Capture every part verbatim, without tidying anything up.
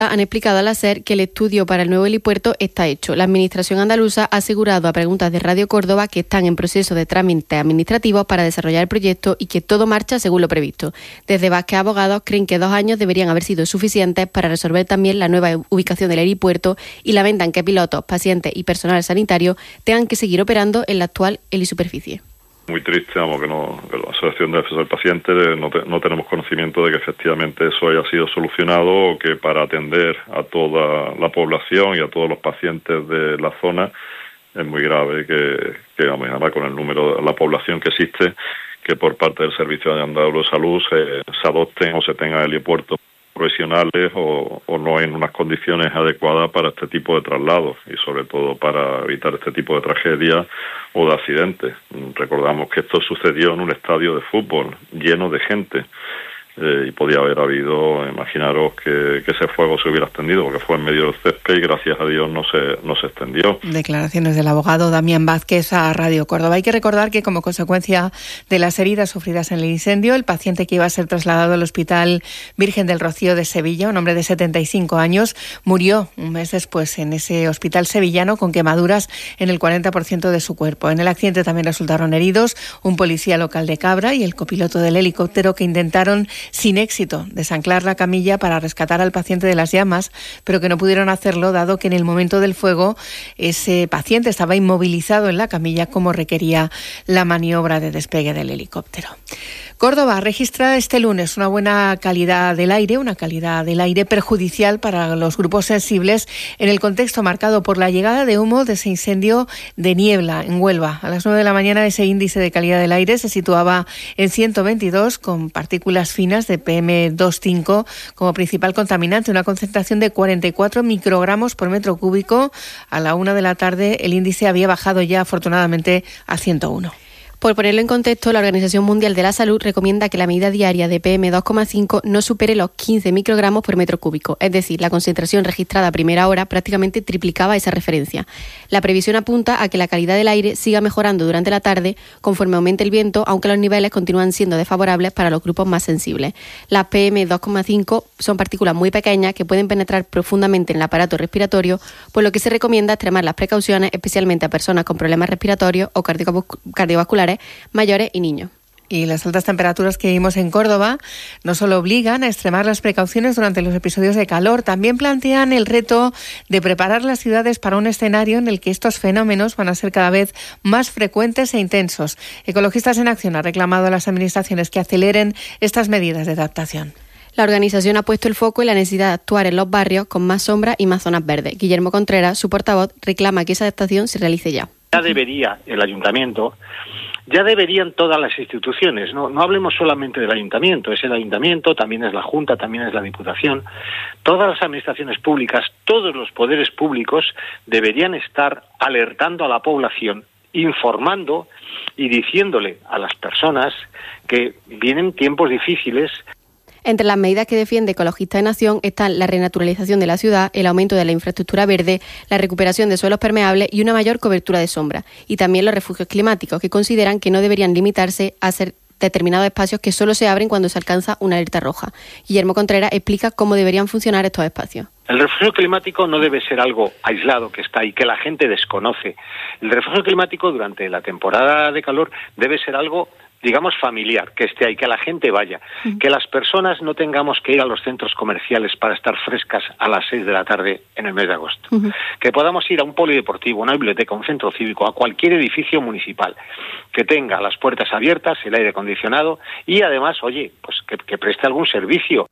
han explicado al SER que el estudio para el nuevo helipuerto está hecho. La Administración andaluza ha asegurado a preguntas de Radio Córdoba que están en proceso de trámites administrativos para desarrollar el proyecto y que todo marcha según lo previsto. Desde Vázquez Abogados creen que dos años deberían haber sido suficientes para resolver también la nueva ubicación del helipuerto y lamentan que pilotos, pacientes y personal sanitario tengan que seguir operando en la actual helisuperficie. Muy triste, vamos, que, no, que la Asociación de Defensas del Paciente no, te, no tenemos conocimiento de que efectivamente eso haya sido solucionado o que para atender a toda la población y a todos los pacientes de la zona es muy grave que, que vamos, además con el número de la población que existe, que por parte del Servicio de Andaluz de Salud se, se adopten o se tengan helipuertos profesionales o, o no en unas condiciones adecuadas para este tipo de traslados y sobre todo para evitar este tipo de tragedias o de accidentes. Recordamos que esto sucedió en un estadio de fútbol lleno de gente eh, y podía haber habido, imaginaros que, que ese fuego se hubiera extendido porque fue en medio del césped y gracias a Dios no se, no se extendió. Declaraciones del abogado Damián Vázquez a Radio Córdoba. Hay que recordar que como consecuencia de las heridas sufridas en el incendio, el paciente que iba a ser trasladado al Hospital Virgen del Rocío de Sevilla, un hombre de setenta y cinco años, murió un mes después en ese hospital sevillano con quemaduras en el cuarenta por ciento de su cuerpo. En el accidente también resultaron heridos un policía local de Cabra y el copiloto del helicóptero que intentaron sin éxito desanclar la camilla para rescatar al paciente de las llamas, pero que no pudieron hacerlo dado que en el momento del fuego ese paciente estaba inmovilizado en la camilla como requería la maniobra de despegue del helicóptero. Córdoba registra este lunes una buena calidad del aire, una calidad del aire perjudicial para los grupos sensibles en el contexto marcado por la llegada de humo de ese incendio de niebla en Huelva. A las nueve de la mañana ese índice de calidad del aire se situaba en ciento veintidós con partículas finas de P M dos punto cinco como principal contaminante, una concentración de cuarenta y cuatro microgramos por metro cúbico. A la una de la tarde el índice había bajado ya afortunadamente a ciento uno. Por ponerlo en contexto, la Organización Mundial de la Salud recomienda que la medida diaria de P M dos coma cinco no supere los quince microgramos por metro cúbico, es decir, la concentración registrada a primera hora prácticamente triplicaba esa referencia. La previsión apunta a que la calidad del aire siga mejorando durante la tarde conforme aumente el viento, aunque los niveles continúan siendo desfavorables para los grupos más sensibles. Las P M dos coma cinco son partículas muy pequeñas que pueden penetrar profundamente en el aparato respiratorio, por lo que se recomienda extremar las precauciones, especialmente a personas con problemas respiratorios o cardiovasculares, mayores y niños. Y las altas temperaturas que vimos en Córdoba no solo obligan a extremar las precauciones durante los episodios de calor, también plantean el reto de preparar las ciudades para un escenario en el que estos fenómenos van a ser cada vez más frecuentes e intensos. Ecologistas en Acción ha reclamado a las administraciones que aceleren estas medidas de adaptación. La organización ha puesto el foco en la necesidad de actuar en los barrios con más sombra y más zonas verdes. Guillermo Contreras, su portavoz, reclama que esa adaptación se realice ya. Ya debería el ayuntamiento, ya deberían todas las instituciones, no, no hablemos solamente del ayuntamiento, es el ayuntamiento, también es la Junta, también es la Diputación, todas las administraciones públicas, todos los poderes públicos deberían estar alertando a la población, informando y diciéndole a las personas que vienen tiempos difíciles. Entre las medidas que defiende Ecologistas en Acción están la renaturalización de la ciudad, el aumento de la infraestructura verde, la recuperación de suelos permeables y una mayor cobertura de sombra. Y también los refugios climáticos, que consideran que no deberían limitarse a ser determinados espacios que solo se abren cuando se alcanza una alerta roja. Guillermo Contreras explica cómo deberían funcionar estos espacios. El refugio climático no debe ser algo aislado que está ahí, que la gente desconoce. El refugio climático durante la temporada de calor debe ser algo, digamos, familiar, que esté ahí, que la gente vaya, uh-huh. que las personas no tengamos que ir a los centros comerciales para estar frescas a las seis de la tarde en el mes de agosto, uh-huh. que podamos ir a un polideportivo, una biblioteca, un centro cívico, a cualquier edificio municipal, que tenga las puertas abiertas, el aire acondicionado y además, oye, pues que, que preste algún servicio.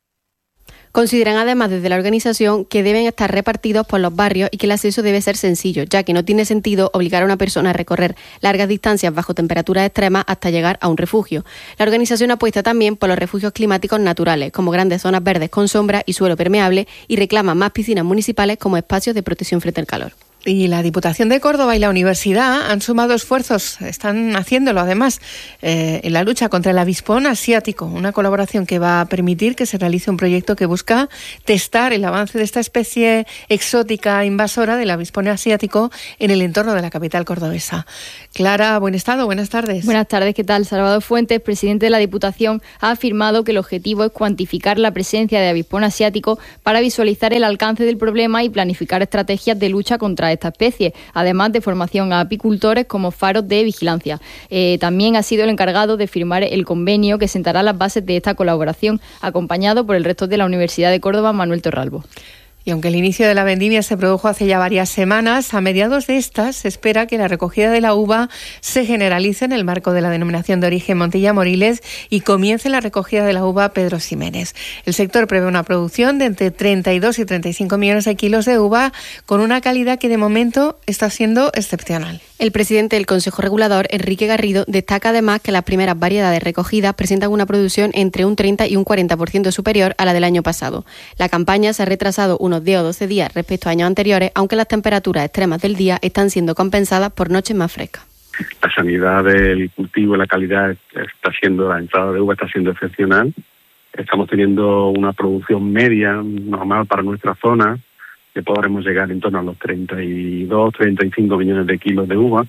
Consideran además desde la organización que deben estar repartidos por los barrios y que el acceso debe ser sencillo, ya que no tiene sentido obligar a una persona a recorrer largas distancias bajo temperaturas extremas hasta llegar a un refugio. La organización apuesta también por los refugios climáticos naturales, como grandes zonas verdes con sombra y suelo permeable, y reclama más piscinas municipales como espacios de protección frente al calor. Y la Diputación de Córdoba y la Universidad han sumado esfuerzos, están haciéndolo además, eh, en la lucha contra el avispón asiático, una colaboración que va a permitir que se realice un proyecto que busca testar el avance de esta especie exótica invasora del avispón asiático en el entorno de la capital cordobesa. Clara Buenestado, buenas tardes. Buenas tardes, ¿qué tal? Salvador Fuentes, presidente de la Diputación, ha afirmado que el objetivo es cuantificar la presencia de avispón asiático para visualizar el alcance del problema y planificar estrategias de lucha contra esta especie, además de formación a apicultores como faros de vigilancia. Eh, también ha sido el encargado de firmar el convenio que sentará las bases de esta colaboración, acompañado por el rector de la Universidad de Córdoba, Manuel Torralbo. Y aunque el inicio de la vendimia se produjo hace ya varias semanas, a mediados de estas se espera que la recogida de la uva se generalice en el marco de la denominación de origen Montilla Moriles y comience la recogida de la uva Pedro Ximénez. El sector prevé una producción de entre treinta y dos y treinta y cinco millones de kilos de uva con una calidad que de momento está siendo excepcional. El presidente del Consejo Regulador, Enrique Garrido, destaca además que las primeras variedades recogidas presentan una producción entre un treinta y un cuarenta por ciento superior a la del año pasado. La campaña se ha retrasado unos diez o doce días respecto a años anteriores, aunque las temperaturas extremas del día están siendo compensadas por noches más frescas. La sanidad del cultivo y la calidad está siendo, la entrada de uva está siendo excepcional. Estamos teniendo una producción media normal para nuestra zona, que podremos llegar en torno a los treinta y dos, treinta y cinco millones de kilos de uva.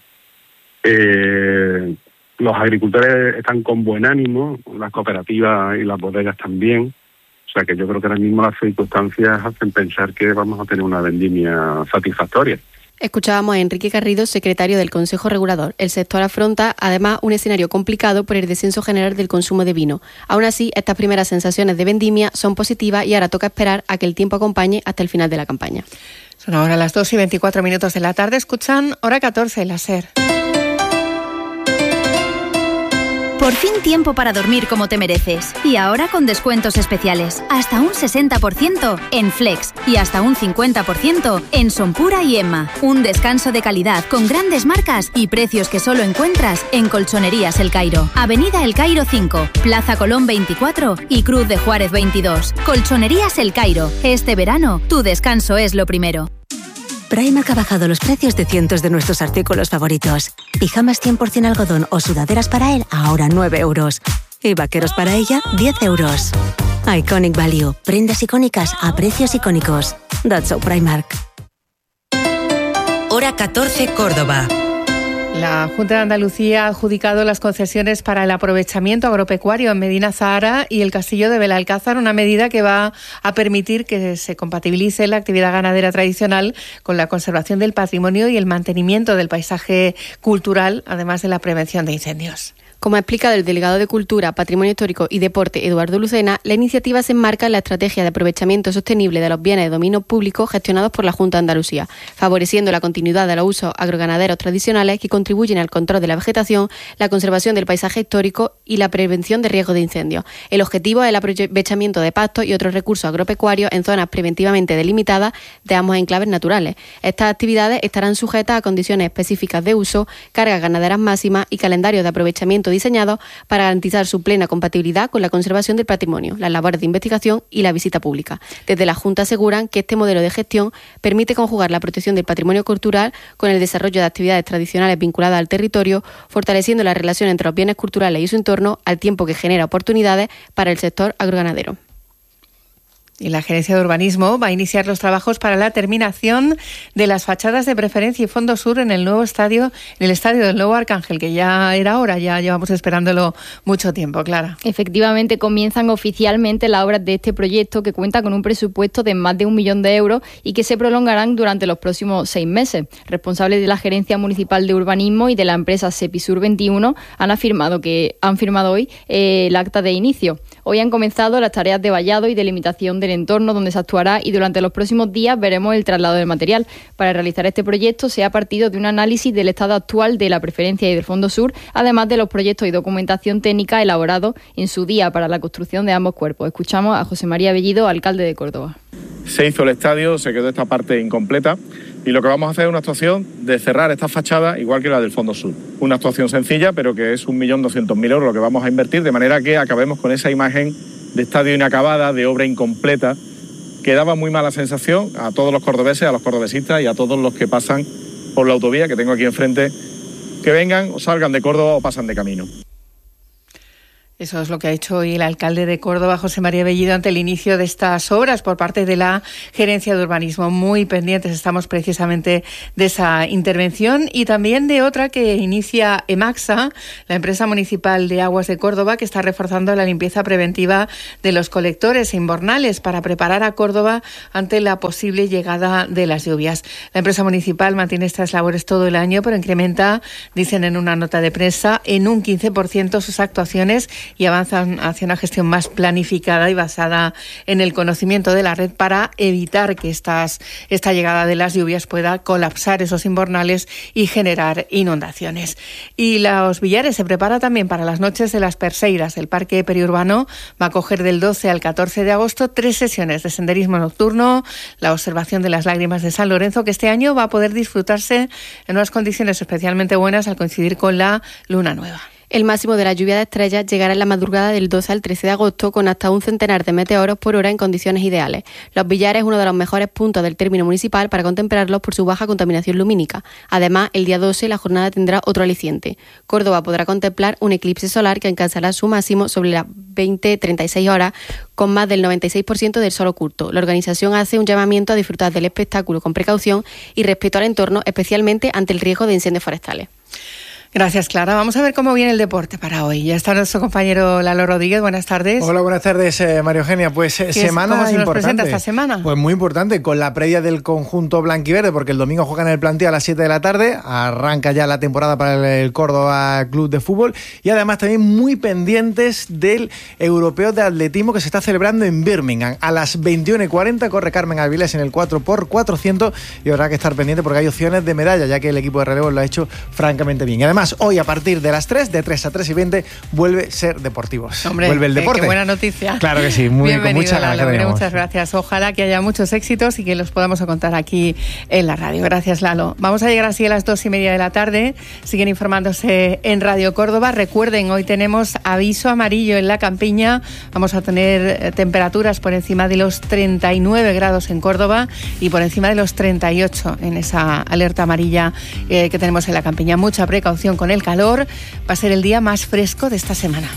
Eh, los agricultores están con buen ánimo, las cooperativas y las bodegas también. O sea que yo creo que ahora mismo las circunstancias hacen pensar que vamos a tener una vendimia satisfactoria. Escuchábamos a Enrique Garrido, secretario del Consejo Regulador. El sector afronta, además, un escenario complicado por el descenso general del consumo de vino. Aún así, estas primeras sensaciones de vendimia son positivas y ahora toca esperar a que el tiempo acompañe hasta el final de la campaña. Son ahora las dos y veinticuatro minutos de la tarde. Escuchan Hora catorce, la SER. Por fin tiempo para dormir como te mereces. Y ahora con descuentos especiales. Hasta un sesenta por ciento en Flex y hasta un cincuenta por ciento en Sonpura y Emma. Un descanso de calidad con grandes marcas y precios que solo encuentras en Colchonerías El Cairo. Avenida El Cairo cinco, Plaza Colón veinticuatro y Cruz de Juárez veintidós. Colchonerías El Cairo. Este verano, tu descanso es lo primero. Primark ha bajado los precios de cientos de nuestros artículos favoritos. Pijamas cien por ciento algodón o sudaderas para él, ahora nueve euros. Y vaqueros para ella, diez euros. Iconic Value. Prendas icónicas a precios icónicos. That's so Primark. Hora catorce, Córdoba. La Junta de Andalucía ha adjudicado las concesiones para el aprovechamiento agropecuario en Medina Zahara y el Castillo de Belalcázar, una medida que va a permitir que se compatibilice la actividad ganadera tradicional con la conservación del patrimonio y el mantenimiento del paisaje cultural, además de la prevención de incendios. Como ha explicado el delegado de Cultura, Patrimonio Histórico y Deporte, Eduardo Lucena, la iniciativa se enmarca en la estrategia de aprovechamiento sostenible de los bienes de dominio público gestionados por la Junta de Andalucía, favoreciendo la continuidad de los usos agroganaderos tradicionales que contribuyen al control de la vegetación, la conservación del paisaje histórico y la prevención de riesgos de incendios. El objetivo es el aprovechamiento de pastos y otros recursos agropecuarios en zonas preventivamente delimitadas de ambos enclaves naturales. Estas actividades estarán sujetas a condiciones específicas de uso, cargas ganaderas máximas y calendarios de aprovechamiento diseñados para garantizar su plena compatibilidad con la conservación del patrimonio, las labores de investigación y la visita pública. Desde la Junta aseguran que este modelo de gestión permite conjugar la protección del patrimonio cultural con el desarrollo de actividades tradicionales vinculadas al territorio, fortaleciendo la relación entre los bienes culturales y su entorno, al tiempo que genera oportunidades para el sector agroganadero. Y la Gerencia de Urbanismo va a iniciar los trabajos para la terminación de las fachadas de Preferencia y Fondo Sur en el nuevo estadio, en el estadio del Nuevo Arcángel, que ya era hora, ya llevamos esperándolo mucho tiempo, Clara. Efectivamente, comienzan oficialmente las obras de este proyecto, que cuenta con un presupuesto de más de un millón de euros y que se prolongarán durante los próximos seis meses. Responsables de la Gerencia Municipal de Urbanismo y de la empresa Sepisur veintiuno han afirmado que han firmado hoy eh, el acta de inicio. Hoy han comenzado las tareas de vallado y delimitación del entorno donde se actuará y durante los próximos días veremos el traslado del material. Para realizar este proyecto se ha partido de un análisis del estado actual de la Preferencia y del Fondo Sur, además de los proyectos y documentación técnica elaborados en su día para la construcción de ambos cuerpos. Escuchamos a José María Bellido, alcalde de Córdoba. Se hizo el estadio, se quedó esta parte incompleta y lo que vamos a hacer es una actuación de cerrar esta fachada igual que la del Fondo Sur. Una actuación sencilla, pero que es un millón doscientos mil euros lo que vamos a invertir, de manera que acabemos con esa imagen de estadio inacabada, de obra incompleta, que daba muy mala sensación a todos los cordobeses, a los cordobesistas y a todos los que pasan por la autovía que tengo aquí enfrente, que vengan o salgan de Córdoba o pasan de camino. Eso es lo que ha hecho hoy el alcalde de Córdoba, José María Bellido, ante el inicio de estas obras por parte de la Gerencia de Urbanismo. Muy pendientes estamos precisamente de esa intervención y también de otra que inicia EMAXA, la empresa municipal de aguas de Córdoba, que está reforzando la limpieza preventiva de los colectores invernales para preparar a Córdoba ante la posible llegada de las lluvias. La empresa municipal mantiene estas labores todo el año, pero incrementa, dicen en una nota de prensa, en un quince por ciento sus actuaciones y avanzan hacia una gestión más planificada y basada en el conocimiento de la red para evitar que estas, esta llegada de las lluvias pueda colapsar esos invernales y generar inundaciones. Y los Villares se prepara también para las noches de las Perseiras. El parque periurbano va a acoger del doce al catorce de agosto tres sesiones de senderismo nocturno, la observación de las lágrimas de San Lorenzo, que este año va a poder disfrutarse en unas condiciones especialmente buenas al coincidir con la luna nueva. El máximo de la lluvia de estrellas llegará en la madrugada del doce al trece de agosto con hasta un centenar de meteoros por hora en condiciones ideales. Los Villares es uno de los mejores puntos del término municipal para contemplarlos por su baja contaminación lumínica. Además, el día doce la jornada tendrá otro aliciente. Córdoba podrá contemplar un eclipse solar que alcanzará su máximo sobre las veinte treinta y seis horas con más del noventa y seis por ciento del sol oculto. La organización hace un llamamiento a disfrutar del espectáculo con precaución y respeto al entorno, especialmente ante el riesgo de incendios forestales. Gracias, Clara. Vamos a ver cómo viene el deporte para hoy. Ya está nuestro compañero Lalo Rodríguez. Buenas tardes. Hola, buenas tardes, eh, María Eugenia. Pues eh, semana ¿Cómo se nos importante. presenta esta semana? Pues muy importante, con la previa del conjunto blanquiverde, porque el domingo juegan en el Plantío a las siete de la tarde. Arranca ya la temporada para el, el Córdoba Club de Fútbol. Y además también muy pendientes del Europeo de Atletismo que se está celebrando en Birmingham. A las veintiuna y cuarenta corre Carmen Avilés en el cuatro por cuatrocientos y habrá que estar pendiente porque hay opciones de medalla, ya que el equipo de relevo lo ha hecho francamente bien. Y además, hoy a partir de las tres, de tres a tres y veinte, vuelve Ser Deportivos. Hombre, vuelve el deporte. Eh, qué buena noticia. Claro que sí, muy, con mucha ganas. Lalo, muchas gracias. Ojalá que haya muchos éxitos y que los podamos contar aquí en la radio. Gracias, Lalo. Vamos a llegar así a las dos y media de la tarde. Siguen informándose en Radio Córdoba. Recuerden, hoy tenemos aviso amarillo en la campiña. Vamos a tener temperaturas por encima de los treinta y nueve grados en Córdoba y por encima de los treinta y ocho en esa alerta amarilla eh, que tenemos en la campiña. Mucha precaución con el calor. Va a ser el día más fresco de esta semana.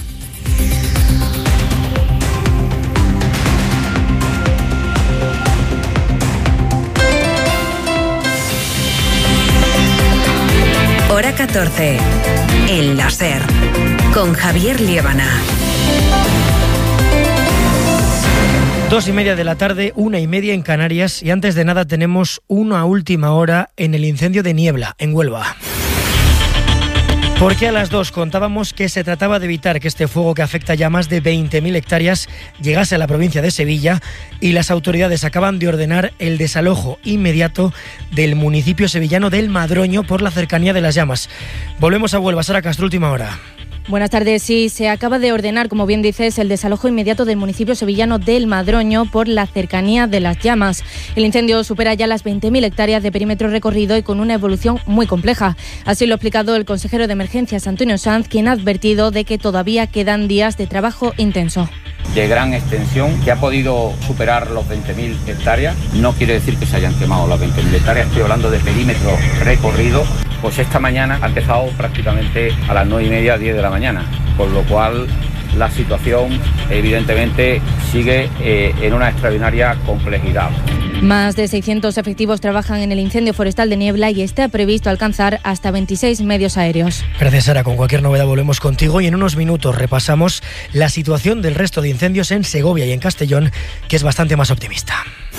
Hora catorce. El láser. Con Javier Liébana. Dos y media de la tarde, una y media en Canarias. Y antes de nada tenemos una última hora en el incendio de Niebla, en Huelva. Porque a las dos contábamos que se trataba de evitar que este fuego que afecta ya más de veinte mil hectáreas llegase a la provincia de Sevilla y las autoridades acaban de ordenar el desalojo inmediato del municipio sevillano del Madroño por la cercanía de las llamas. Volvemos a Huelva, Sara Castro, última hora. Buenas tardes. Sí, se acaba de ordenar, como bien dices, el desalojo inmediato del municipio sevillano del Madroño por la cercanía de las llamas. El incendio supera ya las veinte mil hectáreas de perímetro recorrido y con una evolución muy compleja. Así lo ha explicado el consejero de Emergencias, Antonio Sanz, quien ha advertido de que todavía quedan días de trabajo intenso. De gran extensión, que ha podido superar los veinte mil hectáreas. No quiere decir que se hayan quemado las veinte mil hectáreas, estoy hablando de perímetro recorrido. Pues esta mañana ha empezado prácticamente a las nueve y media, diez de la mañana, con lo cual la situación evidentemente sigue eh, en una extraordinaria complejidad. Más de seiscientos efectivos trabajan en el incendio forestal de Niebla y está previsto alcanzar hasta veintiséis medios aéreos. Gracias, Sara. Con cualquier novedad volvemos contigo y en unos minutos repasamos la situación del resto de incendios en Segovia y en Castellón, que es bastante más optimista.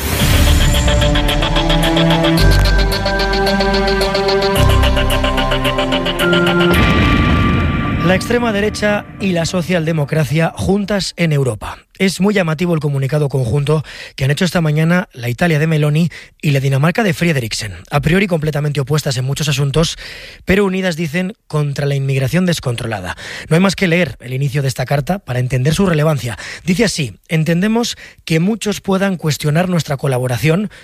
La extrema derecha y la socialdemocracia juntas en Europa. Es muy llamativo el comunicado conjunto que han hecho esta mañana la Italia de Meloni y la Dinamarca de Frederiksen. A priori completamente opuestas en muchos asuntos, pero unidas, dicen, contra la inmigración descontrolada. No hay más que leer el inicio de esta carta para entender su relevancia. Dice así: entendemos que muchos puedan cuestionar nuestra colaboración,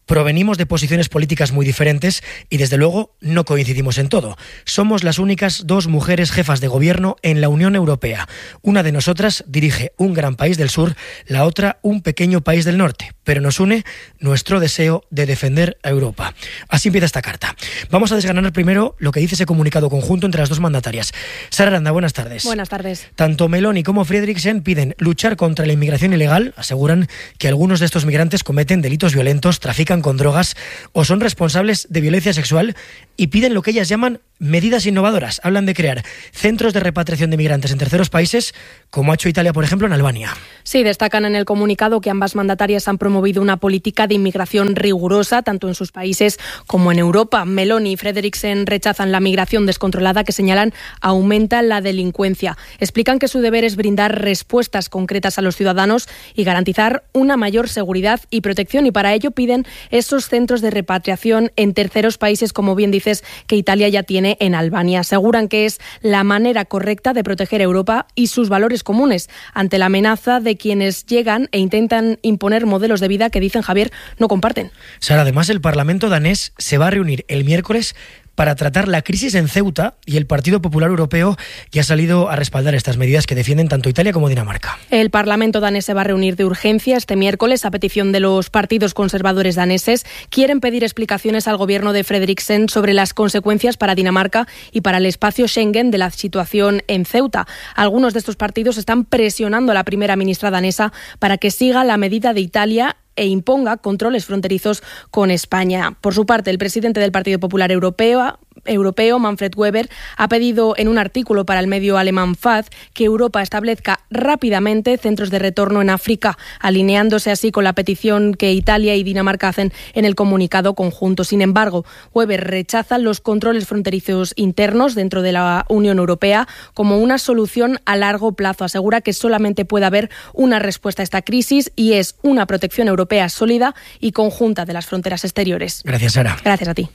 Provenimos de posiciones políticas muy diferentes y desde luego no coincidimos en todo. Somos las únicas dos mujeres jefas de gobierno en la Unión Europea. Una de nosotras dirige un gran país del sur, la otra un pequeño país del norte, pero nos une nuestro deseo de defender a Europa. Así empieza esta carta. Vamos a desgranar primero lo que dice ese comunicado conjunto entre las dos mandatarias. Sara Aranda, buenas tardes. Buenas tardes. Tanto Meloni como Frederiksen piden luchar contra la inmigración ilegal, aseguran que algunos de estos migrantes cometen delitos violentos, trafican con drogas o son responsables de violencia sexual y piden lo que ellas llaman medidas innovadoras. Hablan de crear centros de repatriación de migrantes en terceros países, como ha hecho Italia, por ejemplo, en Albania. Sí, destacan en el comunicado que ambas mandatarias han promovido una política de inmigración rigurosa, tanto en sus países como en Europa. Meloni y Frederiksen rechazan la migración descontrolada que señalan aumenta la delincuencia. Explican que su deber es brindar respuestas concretas a los ciudadanos y garantizar una mayor seguridad y protección, y para ello piden esos centros de repatriación en terceros países, como bien dices, que Italia ya tiene en Albania. Aseguran que es la manera correcta de proteger a Europa y sus valores comunes ante la amenaza de quienes llegan e intentan imponer modelos de vida que, dicen, Javier, no comparten. Sara, además el Parlamento danés se va a reunir el miércoles para tratar la crisis en Ceuta y el Partido Popular Europeo ya ha salido a respaldar estas medidas que defienden tanto Italia como Dinamarca. El Parlamento danés se va a reunir de urgencia este miércoles a petición de los partidos conservadores daneses. Quieren pedir explicaciones al gobierno de Frederiksen sobre las consecuencias para Dinamarca y para el espacio Schengen de la situación en Ceuta. Algunos de estos partidos están presionando a la primera ministra danesa para que siga la medida de Italia e imponga controles fronterizos con España. Por su parte, el presidente del Partido Popular Europeo, Europeo, Manfred Weber, ha pedido en un artículo para el medio alemán F A Z que Europa establezca rápidamente centros de retorno en África, alineándose así con la petición que Italia y Dinamarca hacen en el comunicado conjunto. Sin embargo, Weber rechaza los controles fronterizos internos dentro de la Unión Europea como una solución a largo plazo. Asegura que solamente puede haber una respuesta a esta crisis y es una protección europea sólida y conjunta de las fronteras exteriores. Gracias, Sara. Gracias a ti.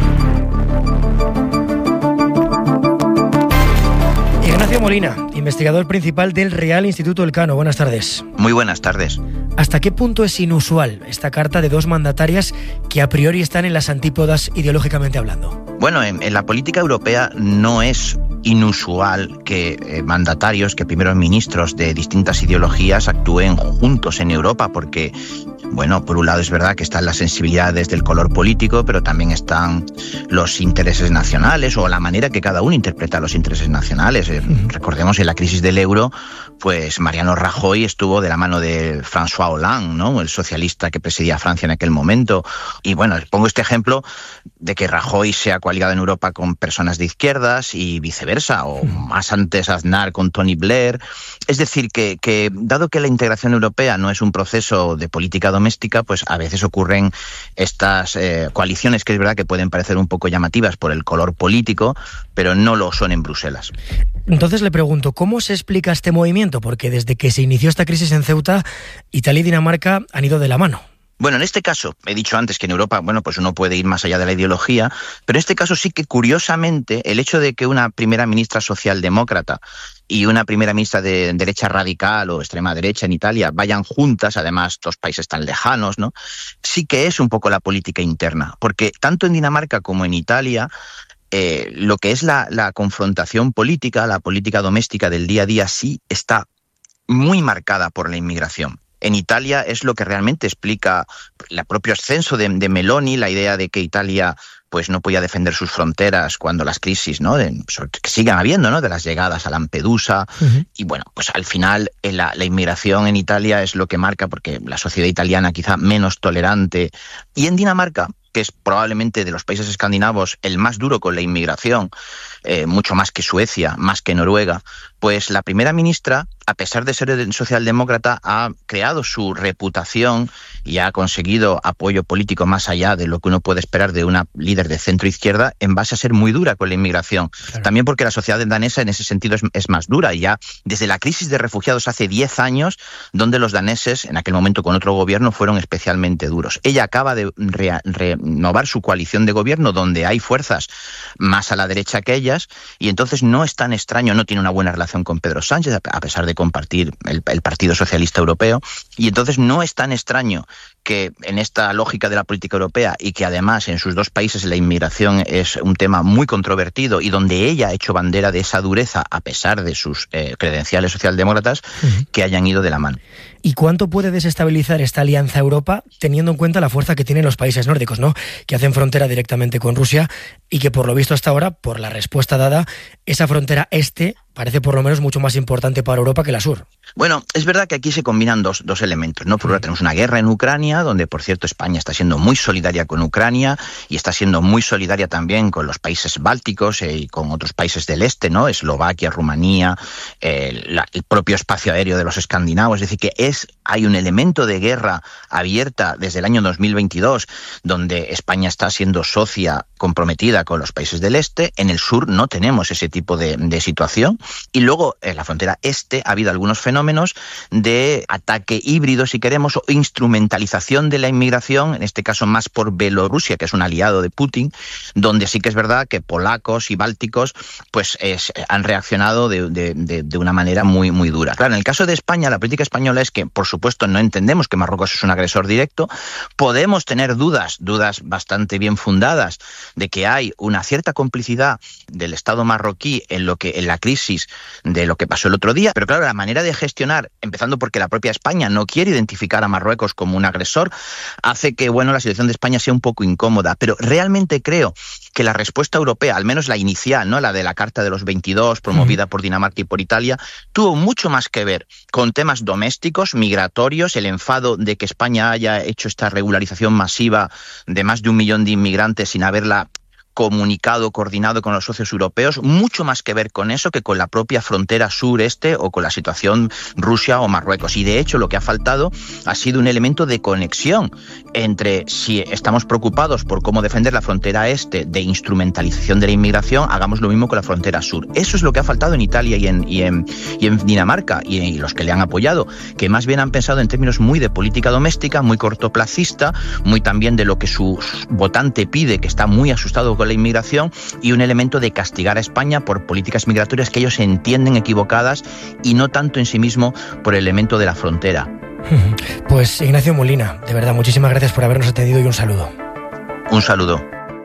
Ignacio Molina, investigador principal del Real Instituto Elcano. Buenas tardes. Muy buenas tardes. ¿Hasta qué punto es inusual esta carta de dos mandatarias que a priori están en las antípodas ideológicamente hablando? Bueno, en, en la política europea no es inusual que eh, mandatarios, que primeros ministros de distintas ideologías actúen juntos en Europa, porque, bueno, por un lado es verdad que están las sensibilidades del color político, pero también están los intereses nacionales o la manera que cada uno interpreta los intereses nacionales. Eh, recordemos en la crisis del euro, pues Mariano Rajoy estuvo de la mano de François Hollande, ¿no?, el socialista que presidía Francia en aquel momento. Y bueno, pongo este ejemplo de que Rajoy se ha coaligado en Europa con personas de izquierdas y viceversa, o más antes Aznar con Tony Blair. Es decir, que, que dado que la integración europea no es un proceso de política doméstica, pues a veces ocurren estas eh, coaliciones que es verdad que pueden parecer un poco llamativas por el color político, pero no lo son en Bruselas. Entonces le pregunto, ¿cómo se explica este movimiento? Porque desde que se inició esta crisis en Ceuta, Italia y Dinamarca han ido de la mano. Bueno, en este caso, he dicho antes que en Europa, bueno, pues uno puede ir más allá de la ideología, pero en este caso sí que, curiosamente, el hecho de que una primera ministra socialdemócrata y una primera ministra de derecha radical o extrema derecha en Italia vayan juntas, además dos países tan lejanos, ¿no?, sí que es un poco la política interna, porque tanto en Dinamarca como en Italia, eh, lo que es la, la confrontación política, la política doméstica del día a día, sí está muy marcada por la inmigración. En Italia es lo que realmente explica el propio ascenso de, de Meloni, la idea de que Italia pues no podía defender sus fronteras cuando las crisis, ¿no?, de, que sigan habiendo, ¿no?, de las llegadas a Lampedusa. Uh-huh. Y bueno, pues al final la, la inmigración en Italia es lo que marca, porque la sociedad italiana quizá menos tolerante. Y en Dinamarca, que es probablemente de los países escandinavos el más duro con la inmigración, eh, mucho más que Suecia, más que Noruega, pues la primera ministra, a pesar de ser socialdemócrata, ha creado su reputación y ha conseguido apoyo político más allá de lo que uno puede esperar de una líder de centro-izquierda, en base a ser muy dura con la inmigración. Claro. También porque la sociedad danesa en ese sentido es, es más dura, y ya desde la crisis de refugiados hace diez años, donde los daneses, en aquel momento con otro gobierno, fueron especialmente duros. Ella acaba de re, renovar su coalición de gobierno, donde hay fuerzas más a la derecha que ellas, y entonces no es tan extraño, no tiene una buena relación con Pedro Sánchez, a pesar de compartir el, el Partido Socialista Europeo, y entonces no es tan extraño que en esta lógica de la política europea, y que además en sus dos países la inmigración es un tema muy controvertido y donde ella ha hecho bandera de esa dureza a pesar de sus eh, credenciales socialdemócratas, uh-huh. que hayan ido de la mano. ¿Y cuánto puede desestabilizar esta alianza Europa teniendo en cuenta la fuerza que tienen los países nórdicos, ¿no?, que hacen frontera directamente con Rusia y que por lo visto hasta ahora, por la respuesta dada, esa frontera este parece por lo menos mucho más importante para Europa que la sur? Bueno, es verdad que aquí se combinan dos, dos elementos, ¿no? Por un lado tenemos una guerra en Ucrania, donde por cierto España está siendo muy solidaria con Ucrania y está siendo muy solidaria también con los países bálticos eh, y con otros países del este, ¿no? Eslovaquia, Rumanía, eh, la, el propio espacio aéreo de los escandinavos. Es decir, que es hay un elemento de guerra abierta desde el año dos mil veintidós, donde España está siendo socia comprometida con los países del este. En el sur no tenemos ese tipo de, de situación. Y luego en la frontera este ha habido algunos fenómenos de ataque híbrido, si queremos, o instrumentalización de la inmigración, en este caso más por Bielorrusia, que es un aliado de Putin, donde sí que es verdad que polacos y bálticos pues es, han reaccionado de, de, de, de una manera muy, muy dura. Claro, en el caso de España, la política española es que, por supuesto, no entendemos que Marruecos es un agresor directo. Podemos tener dudas, dudas bastante bien fundadas, de que hay una cierta complicidad del Estado marroquí en lo que en la crisis de lo que pasó el otro día, pero claro, la manera de gestionar, empezando porque la propia España no quiere identificar a Marruecos como un agresor, hace que, bueno, la situación de España sea un poco incómoda, pero realmente creo que la respuesta europea, al menos la inicial, ¿no?, la de la Carta de los veintidós, promovida por Dinamarca y por Italia, tuvo mucho más que ver con temas domésticos, migratorios, el enfado de que España haya hecho esta regularización masiva de más de un millón de inmigrantes sin haberla comunicado, coordinado con los socios europeos, mucho más que ver con eso que con la propia frontera sureste o con la situación Rusia o Marruecos. Y de hecho lo que ha faltado ha sido un elemento de conexión entre si estamos preocupados por cómo defender la frontera este de instrumentalización de la inmigración, hagamos lo mismo con la frontera sur. Eso es lo que ha faltado en Italia y en, y en, y en Dinamarca y, y los que le han apoyado, que más bien han pensado en términos muy de política doméstica, muy cortoplacista, muy también de lo que su votante pide, que está muy asustado con la inmigración, y un elemento de castigar a España por políticas migratorias que ellos entienden equivocadas y no tanto en sí mismo por el elemento de la frontera. Pues Ignacio Molina, de verdad, muchísimas gracias por habernos atendido y un saludo. Un saludo.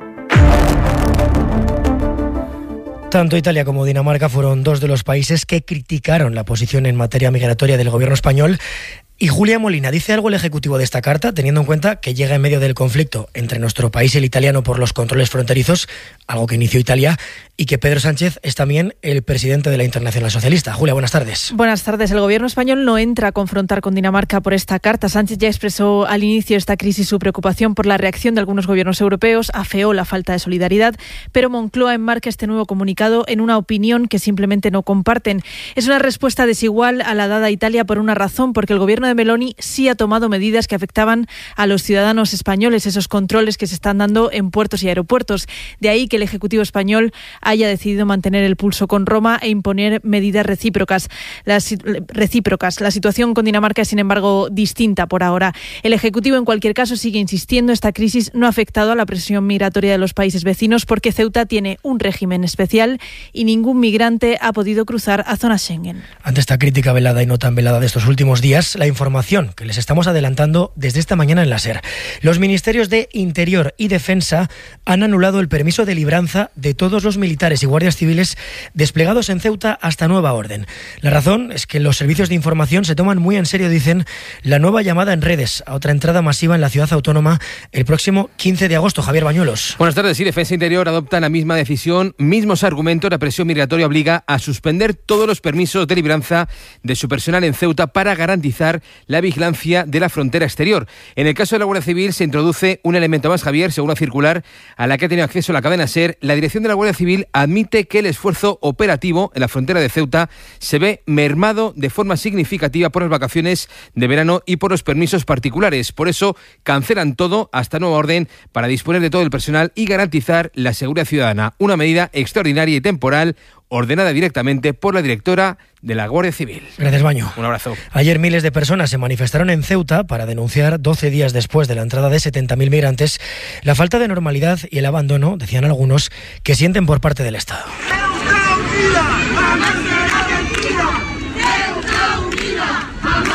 Tanto Italia como Dinamarca fueron dos de los países que criticaron la posición en materia migratoria del gobierno español. Y Julia Molina, ¿dice algo el Ejecutivo de esta carta, teniendo en cuenta que llega en medio del conflicto entre nuestro país y el italiano por los controles fronterizos, algo que inició Italia, y que Pedro Sánchez es también el presidente de la Internacional Socialista? Julia, buenas tardes. Buenas tardes. El gobierno español no entra a confrontar con Dinamarca por esta carta. Sánchez ya expresó al inicio de esta crisis su preocupación por la reacción de algunos gobiernos europeos, afeó la falta de solidaridad, pero Moncloa enmarca este nuevo comunicado en una opinión que simplemente no comparten. Es una respuesta desigual a la dada a Italia por una razón, porque el gobierno de Meloni sí ha tomado medidas que afectaban a los ciudadanos españoles, esos controles que se están dando en puertos y aeropuertos. De ahí que el Ejecutivo español haya decidido mantener el pulso con Roma e imponer medidas recíprocas. Las, recíprocas. La situación con Dinamarca es, sin embargo, distinta por ahora. El Ejecutivo, en cualquier caso, sigue insistiendo, esta crisis no ha afectado a la presión migratoria de los países vecinos porque Ceuta tiene un régimen especial y ningún migrante ha podido cruzar a zona Schengen. Ante esta crítica velada y no tan velada de estos últimos días, la información que les estamos adelantando desde esta mañana en la SER. Los ministerios de Interior y Defensa han anulado el permiso de libranza de todos los militares y guardias civiles desplegados en Ceuta hasta nueva orden. La razón es que los servicios de información se toman muy en serio, dicen, la nueva llamada en redes a otra entrada masiva en la ciudad autónoma el próximo quince de agosto. Javier Bañuelos. Buenas tardes. Sí, Defensa e Interior adopta la misma decisión, mismos argumentos. La presión migratoria obliga a suspender todos los permisos de libranza de su personal en Ceuta para garantizar la vigilancia de la frontera exterior. En el caso de la Guardia Civil se introduce un elemento más, Javier, según la circular a la que ha tenido acceso la cadena SER. La dirección de la Guardia Civil admite que el esfuerzo operativo en la frontera de Ceuta se ve mermado de forma significativa por las vacaciones de verano y por los permisos particulares. Por eso cancelan todo hasta nueva orden para disponer de todo el personal y garantizar la seguridad ciudadana. Una medida extraordinaria y temporal ordenada directamente por la directora de la Guardia Civil. Gracias, Baño. Un abrazo. Ayer miles de personas se manifestaron en Ceuta para denunciar, doce días después de la entrada de setenta mil migrantes, la falta de normalidad y el abandono, decían algunos, que sienten por parte del Estado. ¡Ceuta!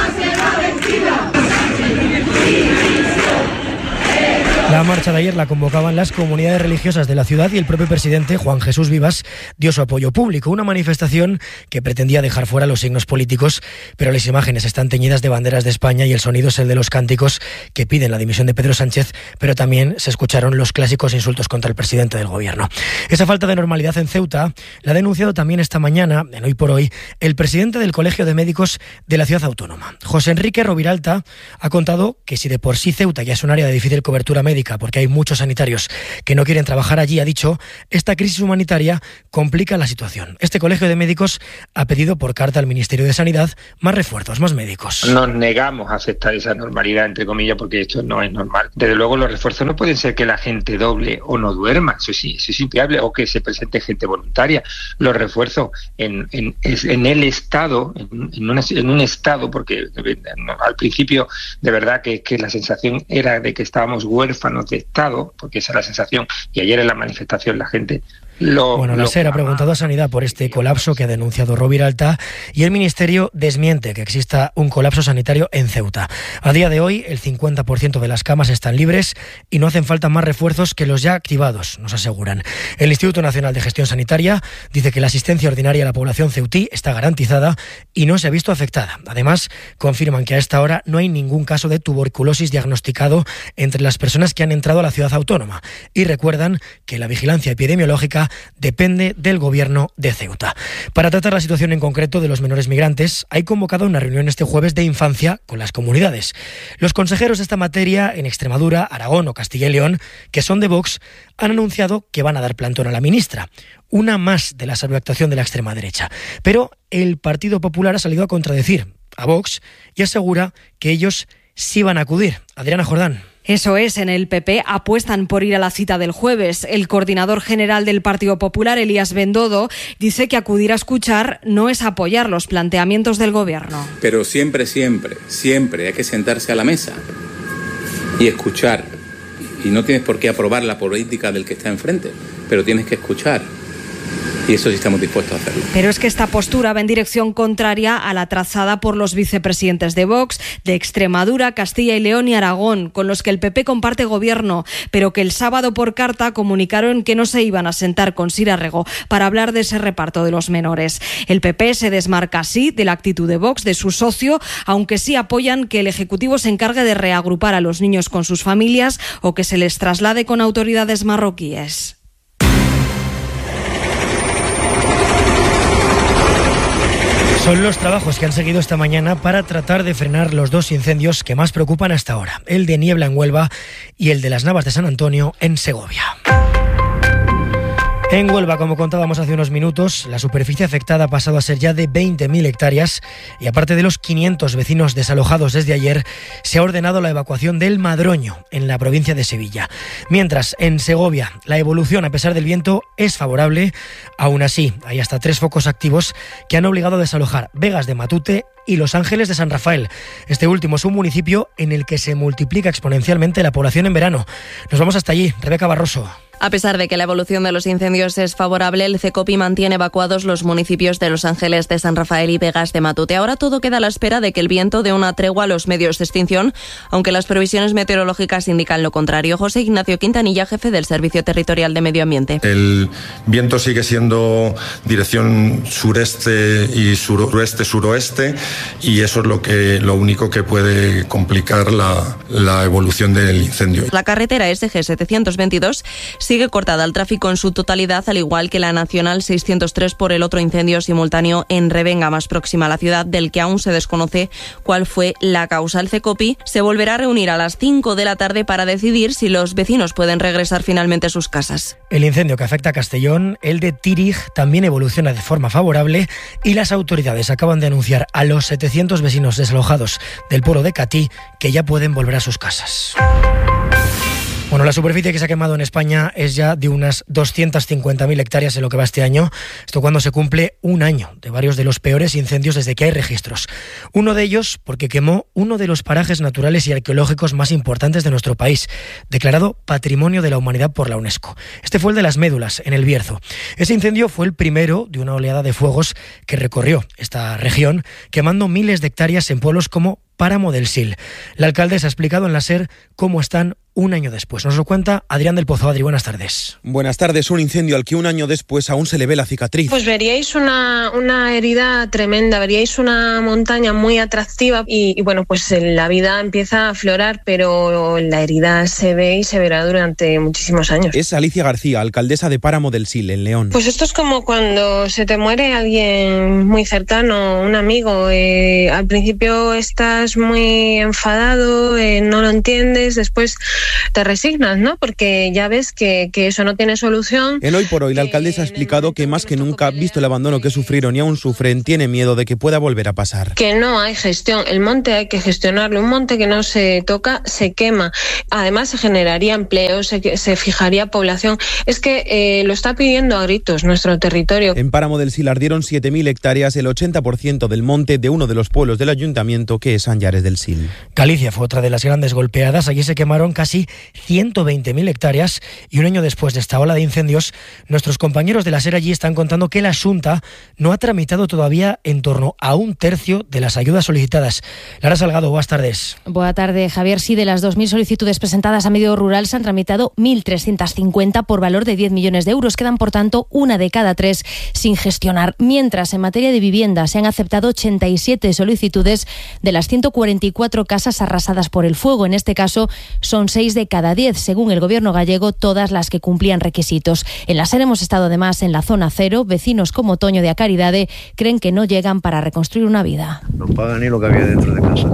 La marcha de ayer la convocaban las comunidades religiosas de la ciudad y el propio presidente, Juan Jesús Vivas, dio su apoyo público. Una manifestación que pretendía dejar fuera los signos políticos, pero las imágenes están teñidas de banderas de España y el sonido es el de los cánticos que piden la dimisión de Pedro Sánchez, pero también se escucharon los clásicos insultos contra el presidente del gobierno. Esa falta de normalidad en Ceuta la ha denunciado también esta mañana, en Hoy por Hoy, el presidente del Colegio de Médicos de la ciudad autónoma. José Enrique Roviralta ha contado que si de por sí Ceuta ya es un área de difícil cobertura médica, porque hay muchos sanitarios que no quieren trabajar allí, ha dicho, esta crisis humanitaria complica la situación. Este colegio de médicos ha pedido por carta al Ministerio de Sanidad más refuerzos, más médicos. Nos negamos a aceptar esa normalidad, entre comillas, porque esto no es normal. Desde luego los refuerzos no pueden ser que la gente doble o no duerma, eso sí, eso es inviable, o que se presente gente voluntaria. Los refuerzos en, en, en el Estado, en, en, una, en un Estado, porque al principio de verdad que, que la sensación era de que estábamos huérfanos de Estado, porque esa es la sensación, y ayer en la manifestación la gente Lo, bueno, la SER ha preguntado a Sanidad por este colapso que ha denunciado Roviralta y el Ministerio desmiente que exista un colapso sanitario en Ceuta. A día de hoy, el cincuenta por ciento de las camas están libres y no hacen falta más refuerzos que los ya activados, nos aseguran. El Instituto Nacional de Gestión Sanitaria dice que la asistencia ordinaria a la población ceutí está garantizada y no se ha visto afectada. Además, confirman que a esta hora no hay ningún caso de tuberculosis diagnosticado entre las personas que han entrado a la ciudad autónoma y recuerdan que la vigilancia epidemiológica depende del gobierno de Ceuta. Para tratar la situación en concreto de los menores migrantes, hay convocado una reunión este jueves de infancia con las comunidades. Los consejeros de esta materia en Extremadura, Aragón o Castilla y León, que son de Vox, han anunciado que van a dar plantón a la ministra. Una más de la sobreactuación de la extrema derecha. Pero el Partido Popular ha salido a contradecir a Vox y asegura que ellos sí van a acudir. Adriana Jordán. Eso es, en el P P apuestan por ir a la cita del jueves. El coordinador general del Partido Popular, Elías Bendodo, dice que acudir a escuchar no es apoyar los planteamientos del gobierno. Pero siempre, siempre, siempre hay que sentarse a la mesa y escuchar. Y no tienes por qué aprobar la política del que está enfrente, pero tienes que escuchar. Y eso sí estamos dispuestos a hacerlo. Pero es que esta postura va en dirección contraria a la trazada por los vicepresidentes de Vox, de Extremadura, Castilla y León y Aragón, con los que el P P comparte gobierno, pero que el sábado por carta comunicaron que no se iban a sentar con Sira Rego para hablar de ese reparto de los menores. El P P se desmarca así de la actitud de Vox, de su socio, aunque sí apoyan que el Ejecutivo se encargue de reagrupar a los niños con sus familias o que se les traslade con autoridades marroquíes. Son los trabajos que han seguido esta mañana para tratar de frenar los dos incendios que más preocupan hasta ahora, el de Niebla en Huelva y el de las Navas de San Antonio en Segovia. En Huelva, como contábamos hace unos minutos, la superficie afectada ha pasado a ser ya de veinte mil hectáreas y aparte de los quinientos vecinos desalojados desde ayer, se ha ordenado la evacuación del Madroño, en la provincia de Sevilla. Mientras, en Segovia, la evolución, a pesar del viento, es favorable. Aún así, hay hasta tres focos activos que han obligado a desalojar Vegas de Matute y Los Ángeles de San Rafael. Este último es un municipio en el que se multiplica exponencialmente la población en verano. Nos vamos hasta allí. Rebeca Barroso. A pesar de que la evolución de los incendios es favorable, el CECOPI mantiene evacuados los municipios de Los Ángeles de San Rafael y Vegas de Matute. Ahora todo queda a la espera de que el viento dé una tregua a los medios de extinción, aunque las previsiones meteorológicas indican lo contrario. José Ignacio Quintanilla, jefe del Servicio Territorial de Medio Ambiente. El viento sigue siendo dirección sureste y suroeste-suroeste y eso es lo, que, lo único que puede complicar la, la evolución del incendio. La carretera S G setecientos veintidós sigue cortada al tráfico en su totalidad, al igual que la Nacional seiscientos tres por el otro incendio simultáneo en Revenga, más próxima a la ciudad, del que aún se desconoce cuál fue la causa. El CECOPI se volverá a reunir a las cinco de la tarde para decidir si los vecinos pueden regresar finalmente a sus casas. El incendio que afecta a Castellón, el de Tírig, también evoluciona de forma favorable y las autoridades acaban de anunciar a los setecientos vecinos desalojados del pueblo de Catí que ya pueden volver a sus casas. Bueno, Bueno, la superficie que se ha quemado en España es ya de unas doscientas cincuenta mil hectáreas en lo que va este año. Esto cuando se cumple un año de varios de los peores incendios desde que hay registros. Uno de ellos porque quemó uno de los parajes naturales y arqueológicos más importantes de nuestro país, declarado Patrimonio de la Humanidad por la UNESCO. Este fue el de las Médulas, en el Bierzo. Ese incendio fue el primero de una oleada de fuegos que recorrió esta región, quemando miles de hectáreas en pueblos como Páramo del Sil. La alcaldesa ha explicado en la SER cómo están un año después. Nos lo cuenta Adrián del Pozo. Adri, buenas tardes. Buenas tardes. Un incendio al que un año después aún se le ve la cicatriz. Pues veríais una, una herida tremenda, veríais una montaña muy atractiva y, y bueno, pues la vida empieza a aflorar, pero la herida se ve y se verá durante muchísimos años. Es Alicia García, alcaldesa de Páramo del Sil, en León. Pues esto es como cuando se te muere alguien muy cercano, un amigo. Eh, al principio estás muy enfadado, eh, no lo entiendes, después te resignas, ¿no? Porque ya ves que, que eso no tiene solución. En Hoy por Hoy, la alcaldesa ha explicado que más que nunca, visto el abandono que sufrieron y aún sufren, tiene miedo de que pueda volver a pasar. Que no hay gestión. El monte hay que gestionarlo. Un monte que no se toca, se quema. Además, se generaría empleo, se, se fijaría población. Es que eh, lo está pidiendo a gritos nuestro territorio. En Páramo del Sil ardieron siete mil hectáreas, el ochenta por ciento del monte de uno de los pueblos del ayuntamiento, que es Añares del Sil. Galicia fue otra de las grandes golpeadas. Allí se quemaron casi ciento veinte mil hectáreas y un año después de esta ola de incendios, nuestros compañeros de la SER allí están contando que la Xunta no ha tramitado todavía en torno a un tercio de las ayudas solicitadas. Lara Salgado, buenas tardes. Buenas tardes, Javier. Sí, de las dos mil solicitudes presentadas a medio rural se han tramitado mil trescientas cincuenta por valor de diez millones de euros. Quedan, por tanto, una de cada tres sin gestionar. Mientras, en materia de vivienda, se han aceptado ochenta y siete solicitudes de las ciento cuarenta y cuatro casas arrasadas por el fuego. En este caso, son seis de cada diez, según el gobierno gallego, todas las que cumplían requisitos. En la SER hemos estado además en la zona cero. Vecinos como Toño de Acaridade creen que no llegan para reconstruir una vida. No pagan ni lo que había dentro de casa.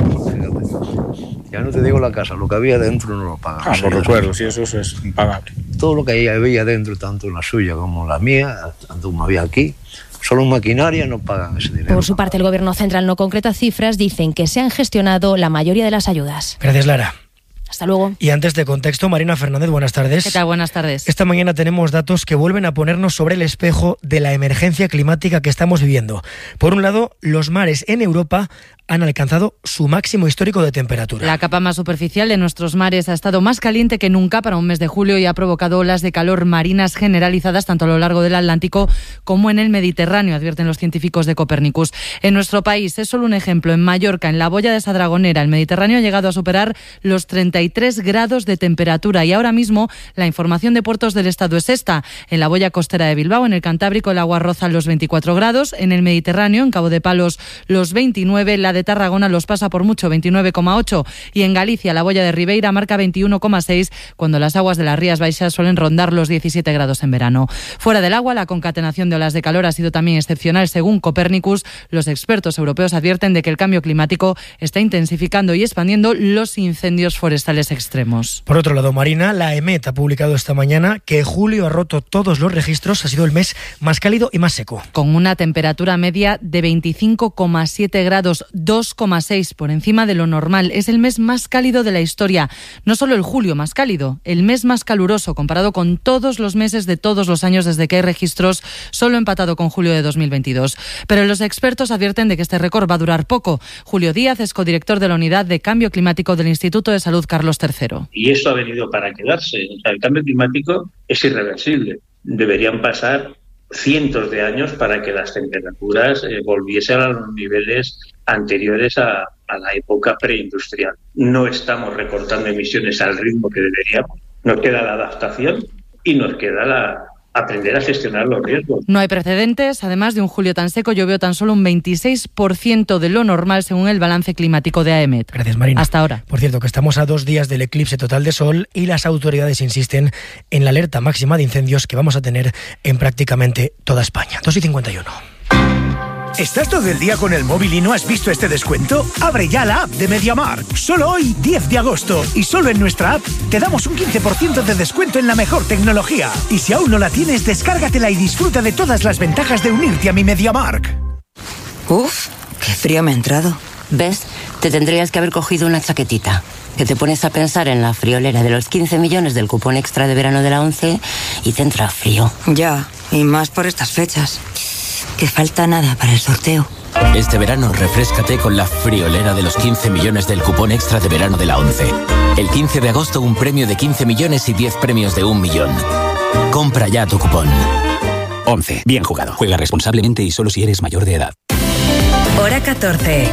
Fíjate. Ya no te digo la casa, lo que había dentro no lo pagan. Ah, por recuerdo, sí, eso, eso es impagable. Todo lo que había dentro, tanto la suya como la mía, tanto como había aquí, solo en maquinaria no pagan ese dinero. Por su parte, el gobierno central no concreta cifras, dicen que se han gestionado la mayoría de las ayudas. Gracias, Lara. Hasta luego. Y antes de contexto, Marina Fernández, buenas tardes. ¿Qué tal? Buenas tardes. Esta mañana tenemos datos que vuelven a ponernos sobre el espejo de la emergencia climática que estamos viviendo. Por un lado, los mares en Europa han alcanzado su máximo histórico de temperatura. La capa más superficial de nuestros mares ha estado más caliente que nunca para un mes de julio y ha provocado olas de calor marinas generalizadas tanto a lo largo del Atlántico como en el Mediterráneo, advierten los científicos de Copernicus. En nuestro país es solo un ejemplo. En Mallorca, en la boya de Sadragonera, el Mediterráneo ha llegado a superar los treinta y tres grados de temperatura y ahora mismo la información de puertos del estado es esta. En la boya costera de Bilbao, en el Cantábrico, el agua roza los veinticuatro grados, en el Mediterráneo, en Cabo de Palos, los veintinueve, la de Tarragona los pasa por mucho, veintinueve coma ocho, y en Galicia la boya de Ribeira marca veintiuno coma seis, cuando las aguas de las Rías Baixas suelen rondar los diecisiete grados en verano. Fuera del agua, la concatenación de olas de calor ha sido también excepcional, según Copernicus. Los expertos europeos advierten de que el cambio climático está intensificando y expandiendo los incendios forestales extremos. Por otro lado, Marina, la EMET ha publicado esta mañana que julio ha roto todos los registros, ha sido el mes más cálido y más seco. Con una temperatura media de veinticinco coma siete grados, dos coma seis por encima de lo normal. Es el mes más cálido de la historia. No solo el julio más cálido, el mes más caluroso comparado con todos los meses de todos los años desde que hay registros, solo empatado con julio de dos mil veintidós. Pero los expertos advierten de que este récord va a durar poco. Julio Díaz es codirector de la Unidad de Cambio Climático del Instituto de Salud Carlos tercero. Y esto ha venido para quedarse. O sea, el cambio climático es irreversible. Deberían pasar cientos de años para que las temperaturas eh, volviesen a los niveles anteriores a, a la época preindustrial. No estamos recortando emisiones al ritmo que deberíamos. Nos queda la adaptación y nos queda la aprender a gestionar los riesgos. No hay precedentes. Además de un julio tan seco, llovió tan solo un veintiséis por ciento de lo normal según el balance climático de AEMET. Gracias, Marina. Hasta ahora. Por cierto, que estamos a dos días del eclipse total de sol y las autoridades insisten en la alerta máxima de incendios que vamos a tener en prácticamente toda España. dos y cincuenta y uno. ¿Estás todo el día con el móvil y no has visto este descuento? Abre ya la app de MediaMarkt. Solo hoy, diez de agosto, y solo en nuestra app te damos un quince por ciento de descuento en la mejor tecnología. Y si aún no la tienes, descárgatela y disfruta de todas las ventajas de unirte a mi MediaMarkt. Uf, qué frío me ha entrado. ¿Ves? Te tendrías que haber cogido una chaquetita. que te pones a pensar en la friolera de los quince millones del cupón extra de verano de la ONCE y te entra frío. Ya, y más por estas fechas. Que falta nada para el sorteo. Este verano refréscate con la friolera de los quince millones del cupón extra de verano de la ONCE. El quince de agosto un premio de quince millones y diez premios de un millón. Compra ya tu cupón. ONCE. Bien jugado. Juega responsablemente y solo si eres mayor de edad. Hora catorce.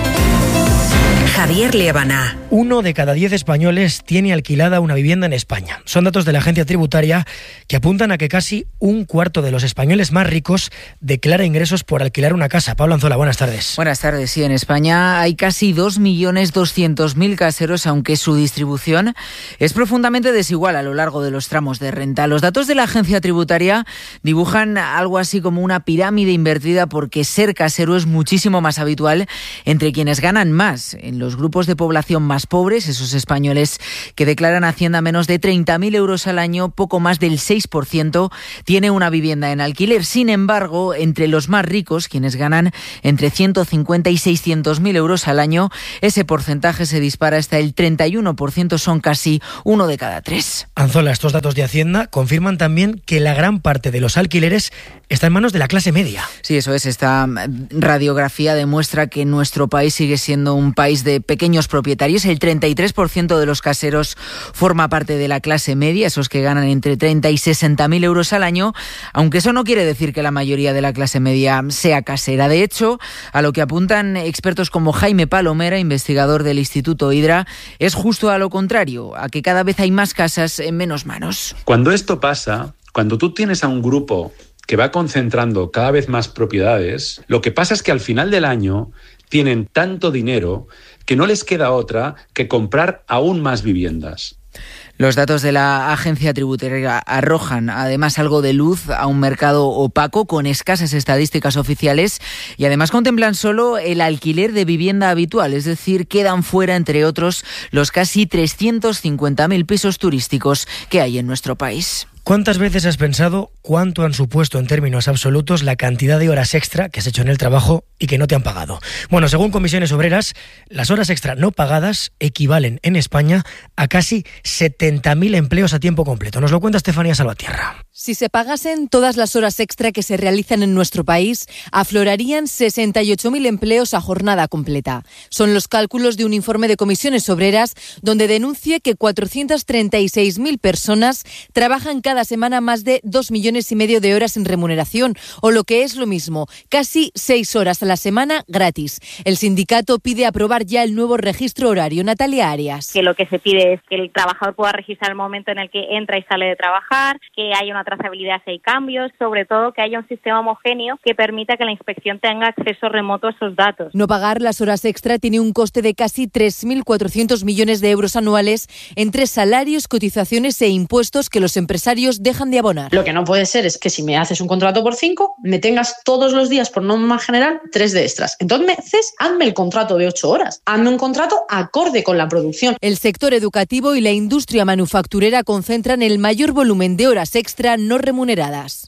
Javier Liébana. Uno de cada diez españoles tiene alquilada una vivienda en España. Son datos de la agencia tributaria que apuntan a que casi un cuarto de los españoles más ricos declara ingresos por alquilar una casa. Pablo Anzola, buenas tardes. Buenas tardes. Sí, en España hay casi dos millones doscientos mil caseros, aunque su distribución es profundamente desigual a lo largo de los tramos de renta. Los datos de la agencia tributaria dibujan algo así como una pirámide invertida, porque ser casero es muchísimo más habitual entre quienes ganan más. En los grupos de población más pobres, esos españoles que declaran Hacienda menos de treinta mil euros al año, poco más del seis por ciento tiene una vivienda en alquiler. Sin embargo, entre los más ricos, quienes ganan entre ciento cincuenta y seiscientos mil euros al año, ese porcentaje se dispara hasta el treinta y uno por ciento, son casi uno de cada tres. Anzola, estos datos de Hacienda confirman también que la gran parte de los alquileres está en manos de la clase media. Sí, eso es. Esta radiografía demuestra que nuestro país sigue siendo un país de pequeños propietarios. El treinta y tres por ciento de los caseros forma parte de la clase media, esos que ganan entre treinta y sesenta mil euros al año, aunque eso no quiere decir que la mayoría de la clase media sea casera. De hecho, a lo que apuntan expertos como Jaime Palomera, investigador del Instituto Hidra, es justo a lo contrario, a que cada vez hay más casas en menos manos. Cuando esto pasa, cuando tú tienes a un grupo que va concentrando cada vez más propiedades, lo que pasa es que al final del año tienen tanto dinero que no les queda otra que comprar aún más viviendas. Los datos de la agencia tributaria arrojan además algo de luz a un mercado opaco con escasas estadísticas oficiales, y además contemplan solo el alquiler de vivienda habitual, es decir, quedan fuera, entre otros, los casi trescientos cincuenta mil pisos turísticos que hay en nuestro país. ¿Cuántas veces has pensado cuánto han supuesto en términos absolutos la cantidad de horas extra que has hecho en el trabajo y que no te han pagado? Bueno, según Comisiones Obreras, las horas extra no pagadas equivalen en España a casi setenta mil empleos a tiempo completo. Nos lo cuenta Estefanía Salvatierra. Si se pagasen todas las horas extra que se realizan en nuestro país, aflorarían sesenta y ocho mil empleos a jornada completa. Son los cálculos de un informe de Comisiones Obreras donde denuncia que cuatrocientas treinta y seis mil personas trabajan cada semana más de dos millones y medio de horas sin remuneración, o lo que es lo mismo, casi seis horas a la semana gratis. El sindicato pide aprobar ya el nuevo registro horario. Natalia Arias. Que lo que se pide es que el trabajador pueda registrar el momento en el que entra y sale de trabajar, que haya una trazabilidad si hay cambios, sobre todo que haya un sistema homogéneo que permita que la inspección tenga acceso remoto a esos datos. No pagar las horas extra tiene un coste de casi tres mil cuatrocientos millones de euros anuales entre salarios, cotizaciones e impuestos que los empresarios dejan de abonar. Lo que no puede ser es que si me haces un contrato por cinco, me tengas todos los días por norma general tres de extras. Entonces, hazme el contrato de ocho horas. Hazme un contrato acorde con la producción. El sector educativo y la industria manufacturera concentran el mayor volumen de horas extra no remuneradas.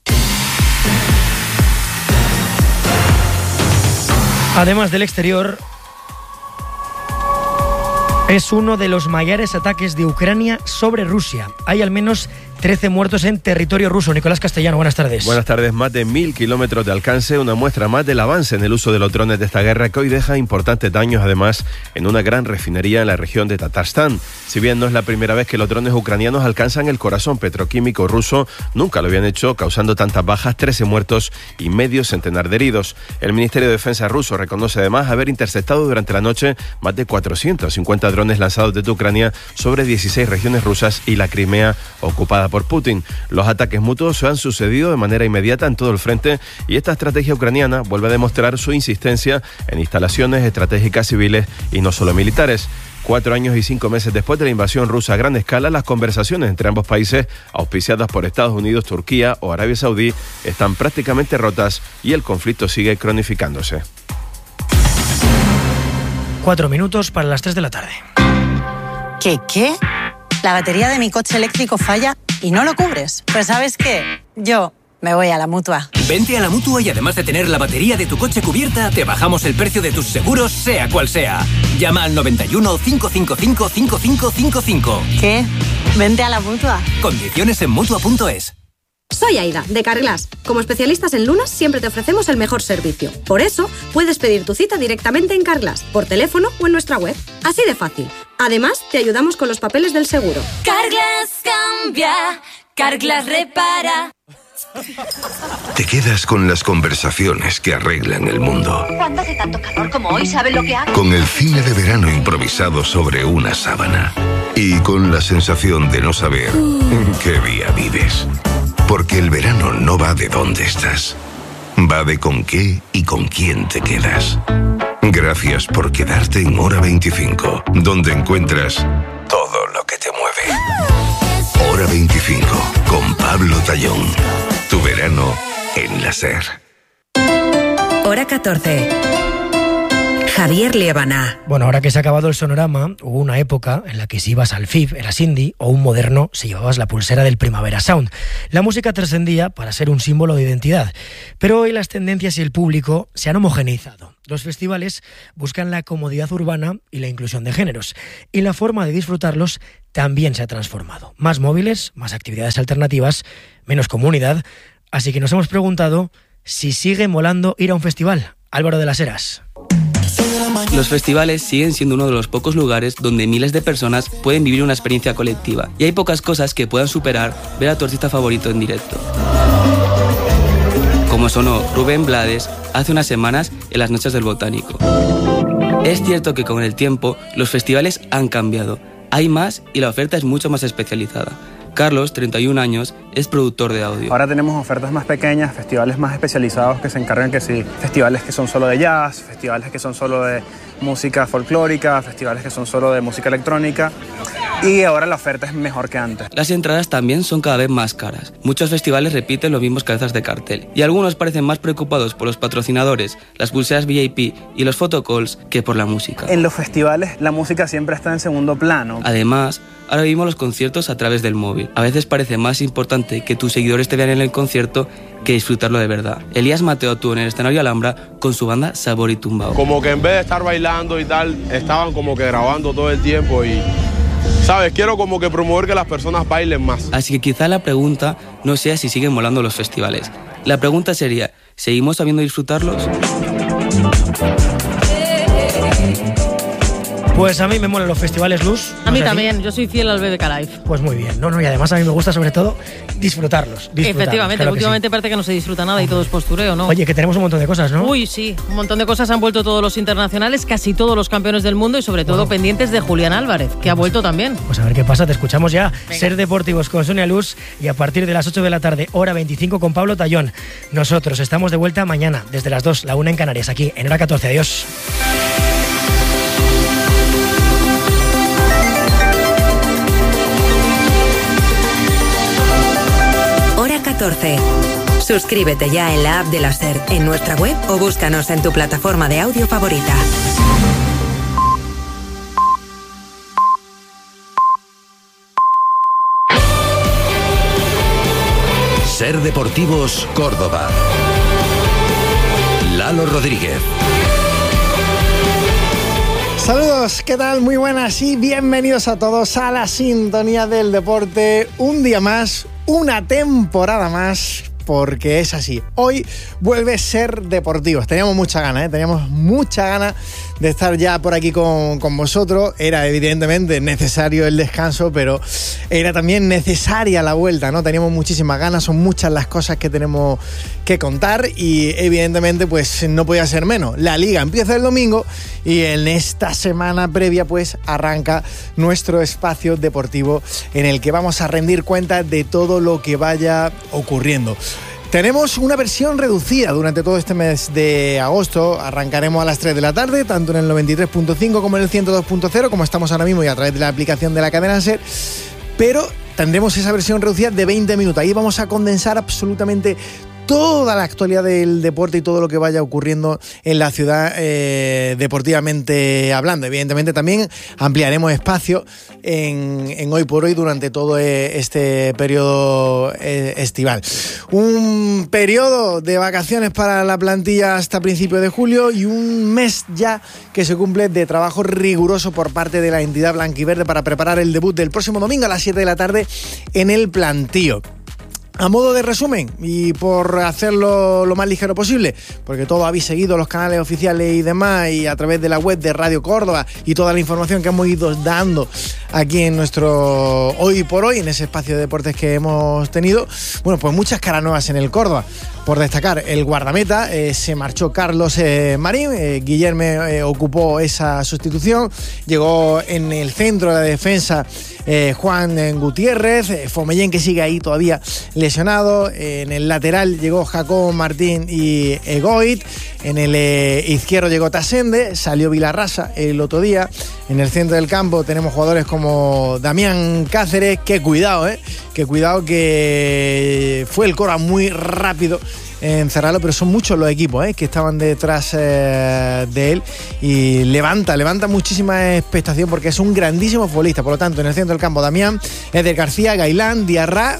Además del exterior, es uno de los mayores ataques de Ucrania sobre Rusia. Hay al menos trece muertos en territorio ruso. Nicolás Castellano, buenas tardes. Buenas tardes. Más de mil kilómetros de alcance, una muestra más del avance en el uso de los drones de esta guerra, que hoy deja importantes daños, además, en una gran refinería en la región de Tatarstán. Si bien no es la primera vez que los drones ucranianos alcanzan el corazón petroquímico ruso, nunca lo habían hecho, causando tantas bajas, trece muertos y medio centenar de heridos. El Ministerio de Defensa ruso reconoce además haber interceptado durante la noche más de cuatrocientos cincuenta drones lanzados desde Ucrania sobre dieciséis regiones rusas y la Crimea ocupada por Putin. Los ataques mutuos se han sucedido de manera inmediata en todo el frente, y esta estrategia ucraniana vuelve a demostrar su insistencia en instalaciones estratégicas civiles y no solo militares. Cuatro años y cinco meses después de la invasión rusa a gran escala, las conversaciones entre ambos países, auspiciadas por Estados Unidos, Turquía o Arabia Saudí, están prácticamente rotas y el conflicto sigue cronificándose. Cuatro minutos para las tres de la tarde. ¿Qué, qué? La batería de mi coche eléctrico falla y no lo cubres. Pues ¿sabes qué? Yo Me voy a la Mutua. Vente a la Mutua y además de tener la batería de tu coche cubierta, te bajamos el precio de tus seguros, sea cual sea. Llama al noventa y uno, cinco cinco cinco, cinco cinco cinco cinco. ¿Qué? Vente a la Mutua. Condiciones en Mutua punto es. Soy Aida, de Carglass. Como especialistas en lunas, siempre te ofrecemos el mejor servicio. Por eso, puedes pedir tu cita directamente en Carglass, por teléfono o en nuestra web. Así de fácil. Además, te ayudamos con los papeles del seguro. Carglass cambia, Carglass repara. Te quedas con las conversaciones que arreglan el mundo. Cuando hace tanto calor como hoy, ¿sabes lo que hago? Con el cine de verano improvisado sobre una sábana. Y con la sensación de no saber en qué día vives. Porque el verano no va de dónde estás. Va de con qué y con quién te quedas. Gracias por quedarte en Hora veinticinco, donde encuentras todo lo que te mueve. Hora veinticinco, con Pablo Tallón. Tu verano en la SER. Hora catorce. Javier Liébana. Bueno, ahora que se ha acabado el sonorama, hubo una época en la que si ibas al F I F eras indie o un moderno si llevabas la pulsera del Primavera Sound. La música trascendía para ser un símbolo de identidad, pero hoy las tendencias y el público se han homogeneizado. Los festivales buscan la comodidad urbana y la inclusión de géneros, y la forma de disfrutarlos también se ha transformado. Más móviles, más actividades alternativas, menos comunidad, así que nos hemos preguntado si sigue molando ir a un festival. Álvaro de las Heras. Los festivales siguen siendo uno de los pocos lugares donde miles de personas pueden vivir una experiencia colectiva, y hay pocas cosas que puedan superar ver a tu artista favorito en directo. Como sonó Rubén Blades hace unas semanas en las Noches del Botánico. Es cierto que con el tiempo los festivales han cambiado, hay más y la oferta es mucho más especializada. Carlos, treinta y un años, es productor de audio. Ahora tenemos ofertas más pequeñas, festivales más especializados que se encargan que sí, festivales que son solo de jazz, festivales que son solo de música folclórica, festivales que son solo de música electrónica, y ahora la oferta es mejor que antes. Las entradas también son cada vez más caras. Muchos festivales repiten los mismos cabezas de cartel y algunos parecen más preocupados por los patrocinadores, las pulseras V I P y los photocalls que por la música. En los festivales la música siempre está en segundo plano. Además, ahora vivimos los conciertos a través del móvil. A veces parece más importante que tus seguidores te vean en el concierto que disfrutarlo de verdad. Elías Mateo actuó en el escenario Alhambra con su banda Sabor y Tumbao. Como que en vez de estar bailando y tal, estaban como que grabando todo el tiempo y, ¿sabes? Quiero como que promover que las personas bailen más. Así que quizá la pregunta no sea si siguen molando los festivales. La pregunta sería, ¿seguimos sabiendo disfrutarlos? Pues a mí me molan los festivales, Luz. A mí también, yo soy fiel al B B K Live. Pues muy bien, no, no, y además a mí me gusta sobre todo disfrutarlos. disfrutarlos Efectivamente, claro últimamente sí. Parece que no se disfruta nada y todo es postureo, ¿no? Oye, que tenemos un montón de cosas, ¿no? Uy, sí, un montón de cosas han vuelto todos los internacionales, casi todos los campeones del mundo y sobre todo wow. pendientes de Julián Álvarez, que ha vuelto también. Pues a ver qué pasa, te escuchamos ya. Venga. Ser Deportivos con Sonia Luz y a partir de las ocho de la tarde, hora veinticinco con Pablo Tallón. Nosotros estamos de vuelta mañana, desde las dos, la una en Canarias, aquí en Hora catorce. Adiós. Hora catorce. Suscríbete ya en la app de la SER, en nuestra web o búscanos en tu plataforma de audio favorita. SER Deportivos Córdoba. Lalo Rodríguez. Saludos, ¿qué tal? Muy buenas y bienvenidos a todos a la sintonía del deporte. Un día más, una temporada más, porque es así. Hoy vuelve Ser Deportivos. Teníamos mucha ganas, ¿eh? Teníamos mucha ganas de estar ya por aquí con, con vosotros. Era evidentemente necesario el descanso, pero era también necesaria la vuelta, ¿no? Teníamos muchísimas ganas, son muchas las cosas que tenemos que contar y evidentemente pues no podía ser menos. La Liga empieza el domingo y en esta semana previa pues arranca nuestro espacio deportivo en el que vamos a rendir cuenta de todo lo que vaya ocurriendo. Tenemos una versión reducida durante todo este mes de agosto. Arrancaremos a las tres de la tarde, tanto en el noventa y tres punto cinco como en el ciento dos punto cero, como estamos ahora mismo y a través de la aplicación de la cadena SER. Pero tendremos esa versión reducida de veinte minutos. Ahí vamos a condensar absolutamente toda la actualidad del deporte y todo lo que vaya ocurriendo en la ciudad eh, deportivamente hablando. Evidentemente también ampliaremos espacio en, en Hoy por Hoy durante todo este periodo eh, estival. Un periodo de vacaciones para la plantilla hasta principios de julio y un mes ya que se cumple de trabajo riguroso por parte de la entidad blanquiverde para preparar el debut del próximo domingo a las siete de la tarde en el Plantío. A modo de resumen, y por hacerlo lo más ligero posible, porque todos habéis seguido los canales oficiales y demás, y a través de la web de Radio Córdoba y toda la información que hemos ido dando aquí en nuestro Hoy por Hoy, en ese espacio de deportes que hemos tenido, bueno, pues muchas caras nuevas en el Córdoba. Por destacar, el guardameta, eh, se marchó Carlos eh, Marín, eh, Guillermo eh, ocupó esa sustitución, llegó en el centro de la defensa eh, Juan eh, Gutiérrez, eh, Fomellén, que sigue ahí todavía lesionado, eh, en el lateral llegó Jacobo Martín y Egoit, en el eh, izquierdo llegó Tasende, salió Vilarrasa el otro día, en el centro del campo tenemos jugadores como Damián Cáceres, que cuidado, eh, que cuidado que fue el Córdoba muy rápido en cerrarlo, pero son muchos los equipos eh, que estaban detrás eh, de él y levanta, levanta muchísima expectación porque es un grandísimo futbolista. Por lo tanto, en el centro del campo Damián, Eder García, Gailán, Diarra,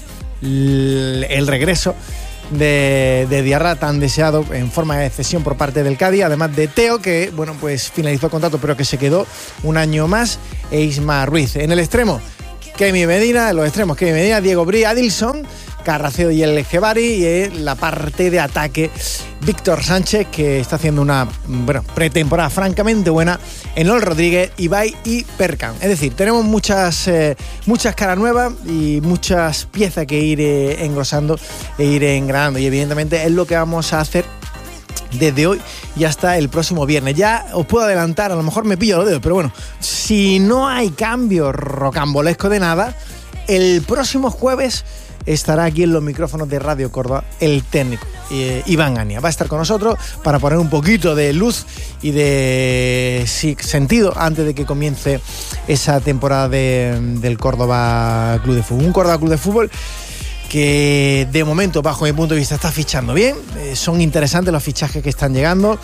el regreso de, de Diarra tan deseado en forma de cesión por parte del Cádiz, además de Teo, que bueno, pues finalizó el contrato pero que se quedó un año más, e Isma Ruiz. En el extremo, Kemi Medina, en los extremos Kemi Medina, Diego Brí, Adilson, Carraceo y el Gebari, y en la parte de ataque Víctor Sánchez, que está haciendo una bueno, pretemporada francamente buena, Enol Rodríguez, Ibai y Perkan. Es decir, tenemos muchas, eh, muchas caras nuevas y muchas piezas que ir eh, engrosando e ir engranando, y evidentemente es lo que vamos a hacer desde hoy y hasta el próximo viernes. Ya os puedo adelantar, a lo mejor me pillo los dedos, pero bueno, si no hay cambio rocambolesco de nada, el próximo jueves estará aquí en los micrófonos de Radio Córdoba el técnico eh, Iván Ania. Va a estar con nosotros para poner un poquito de luz y de sí, sentido antes de que comience esa temporada de, del Córdoba Club de Fútbol. Un Córdoba Club de Fútbol que de momento, bajo mi punto de vista, está fichando bien. Eh, son interesantes los fichajes que están llegando.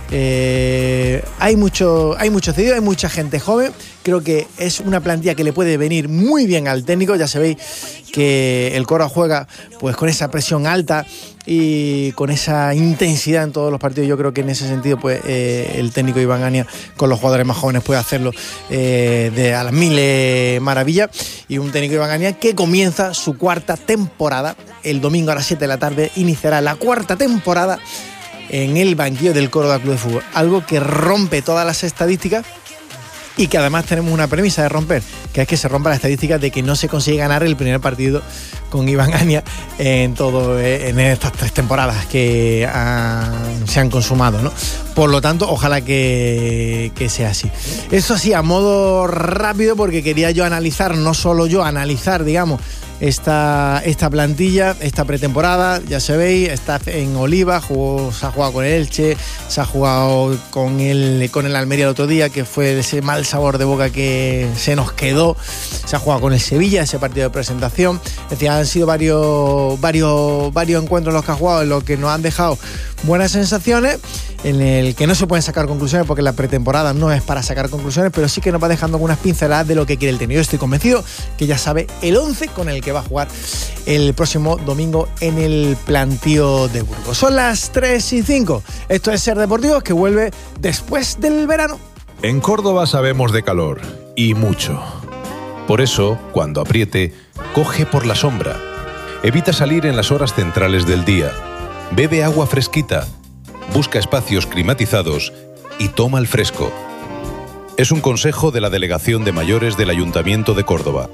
Eh, hay mucho, hay mucho cedido, hay mucha gente joven. Creo que es una plantilla que le puede venir muy bien al técnico. Ya sabéis que el Córdoba juega pues con esa presión alta y con esa intensidad en todos los partidos. Yo creo que en ese sentido pues eh, el técnico Iván Ania con los jugadores más jóvenes puede hacerlo eh, de a las mil eh, maravillas. Y un técnico Iván Ania que comienza su cuarta temporada el domingo a las siete de la tarde. Iniciará la cuarta temporada en el banquillo del Córdoba Club de Fútbol, algo que rompe todas las estadísticas y que además tenemos una premisa de romper, que es que se rompa la estadística de que no se consigue ganar el primer partido con Iván Ania en todo en estas tres temporadas que han, se han consumado, ¿no? Por lo tanto, ojalá que, que sea así. Eso sí, a modo rápido, porque quería yo analizar, no solo yo, analizar, digamos, esta, esta plantilla, esta pretemporada. Ya sabéis, está en Oliva, jugó, se ha jugado con el Elche, se ha jugado con el, con el Almería el otro día, que fue ese mal sabor de boca que se nos quedó. Se ha jugado con el Sevilla, ese partido de presentación. Es decir, han sido varios, varios, varios encuentros los que ha jugado, en los que nos han dejado buenas sensaciones, en el que no se pueden sacar conclusiones porque la pretemporada no es para sacar conclusiones, pero sí que nos va dejando algunas pinceladas de lo que quiere el técnico. Yo estoy convencido que ya sabe el once con el que va a jugar el próximo domingo en el Plantío de Burgos. Son las tres y cinco. Esto es Ser Deportivos, que vuelve después del verano. En Córdoba sabemos de calor, y mucho. Por eso, cuando apriete, coge por la sombra. Evita salir en las horas centrales del día. Bebe agua fresquita. Busca espacios climatizados y toma el fresco. Es un consejo de la Delegación de Mayores del Ayuntamiento de Córdoba.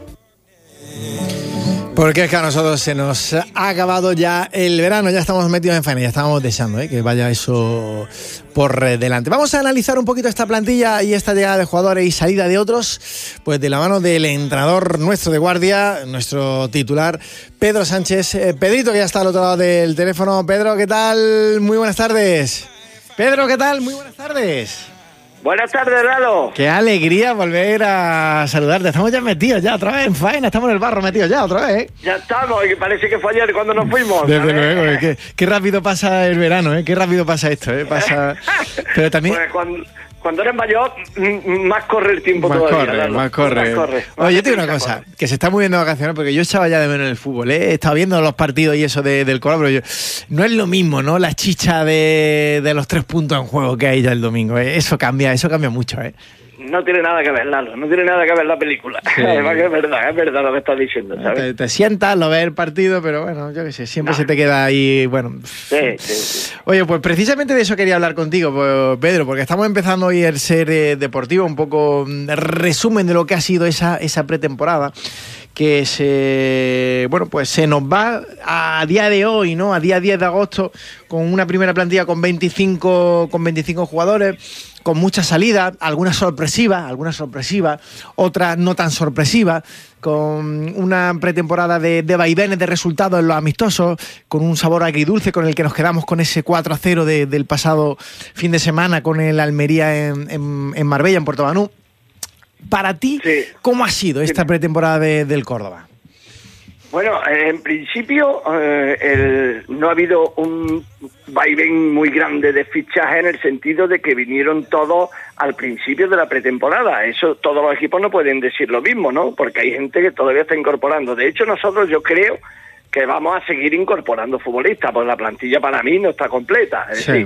Porque es que a nosotros se nos ha acabado ya el verano, ya estamos metidos en faena, ya estábamos deseando ¿eh? que vaya eso por delante. Vamos a analizar un poquito esta plantilla y esta llegada de jugadores y salida de otros, pues de la mano del entrenador nuestro de guardia, nuestro titular, Pedro Sánchez. Eh, Pedrito, que ya está al otro lado del teléfono. Pedro, ¿qué tal? Muy buenas tardes. Pedro, ¿qué tal? Muy buenas tardes. Buenas tardes, Lalo. Qué alegría volver a saludarte. Estamos ya metidos ya otra vez en faena, estamos en el barro metidos ya otra vez, ¿eh? Ya estamos, y parece que fue ayer cuando nos fuimos. Desde luego, ¿eh? qué, qué rápido pasa el verano, ¿eh? Qué rápido pasa esto, ¿eh? Pasa... Pero también... Pues cuando, cuando eres mayor, más corre el tiempo más todavía. Corre, Lalo. más corre, más corre. Oye, yo te digo una cosa, corre. que se está muy bien de vacaciones, porque yo echaba ya de menos el fútbol, ¿eh? He estado viendo los partidos y eso de, del Córdoba, pero yo... no es lo mismo, ¿no? La chicha de, de los tres puntos en juego que hay ya el domingo, ¿eh? Eso cambia, eso cambia mucho, ¿eh? No tiene nada que ver, Lalo, no tiene nada que ver la película. Sí. Además que es verdad, es verdad lo que estás diciendo, ¿sabes? Te, te sientas, lo ves el partido, pero bueno, yo qué sé, siempre no. se te queda ahí, bueno... Sí, sí, sí. Oye, pues precisamente de eso quería hablar contigo, pues, Pedro, porque estamos empezando hoy el Ser eh, Deportivo, un poco resumen de lo que ha sido esa, esa pretemporada, que se, bueno, pues se nos va a día de hoy, ¿no? A día diez de agosto, con una primera plantilla con veinticinco, con veinticinco jugadores, con muchas salidas, algunas sorpresivas, algunas sorpresivas, otras no tan sorpresivas, con una pretemporada de, de vaivenes de resultados en los amistosos, con un sabor agridulce con el que nos quedamos con ese cuatro a cero de, del pasado fin de semana con el Almería en, en, en Marbella, en Puerto Banús. Para ti, sí. ¿cómo ha sido esta pretemporada de, del Córdoba? Bueno, en principio eh, el, no ha habido un vaivén muy grande de fichaje en el sentido de que vinieron todos al principio de la pretemporada. Eso todos los equipos no pueden decir lo mismo, ¿no? Porque hay gente que todavía está incorporando. De hecho, nosotros yo creo que vamos a seguir incorporando futbolistas, pues la plantilla para mí no está completa. Es sí. decir,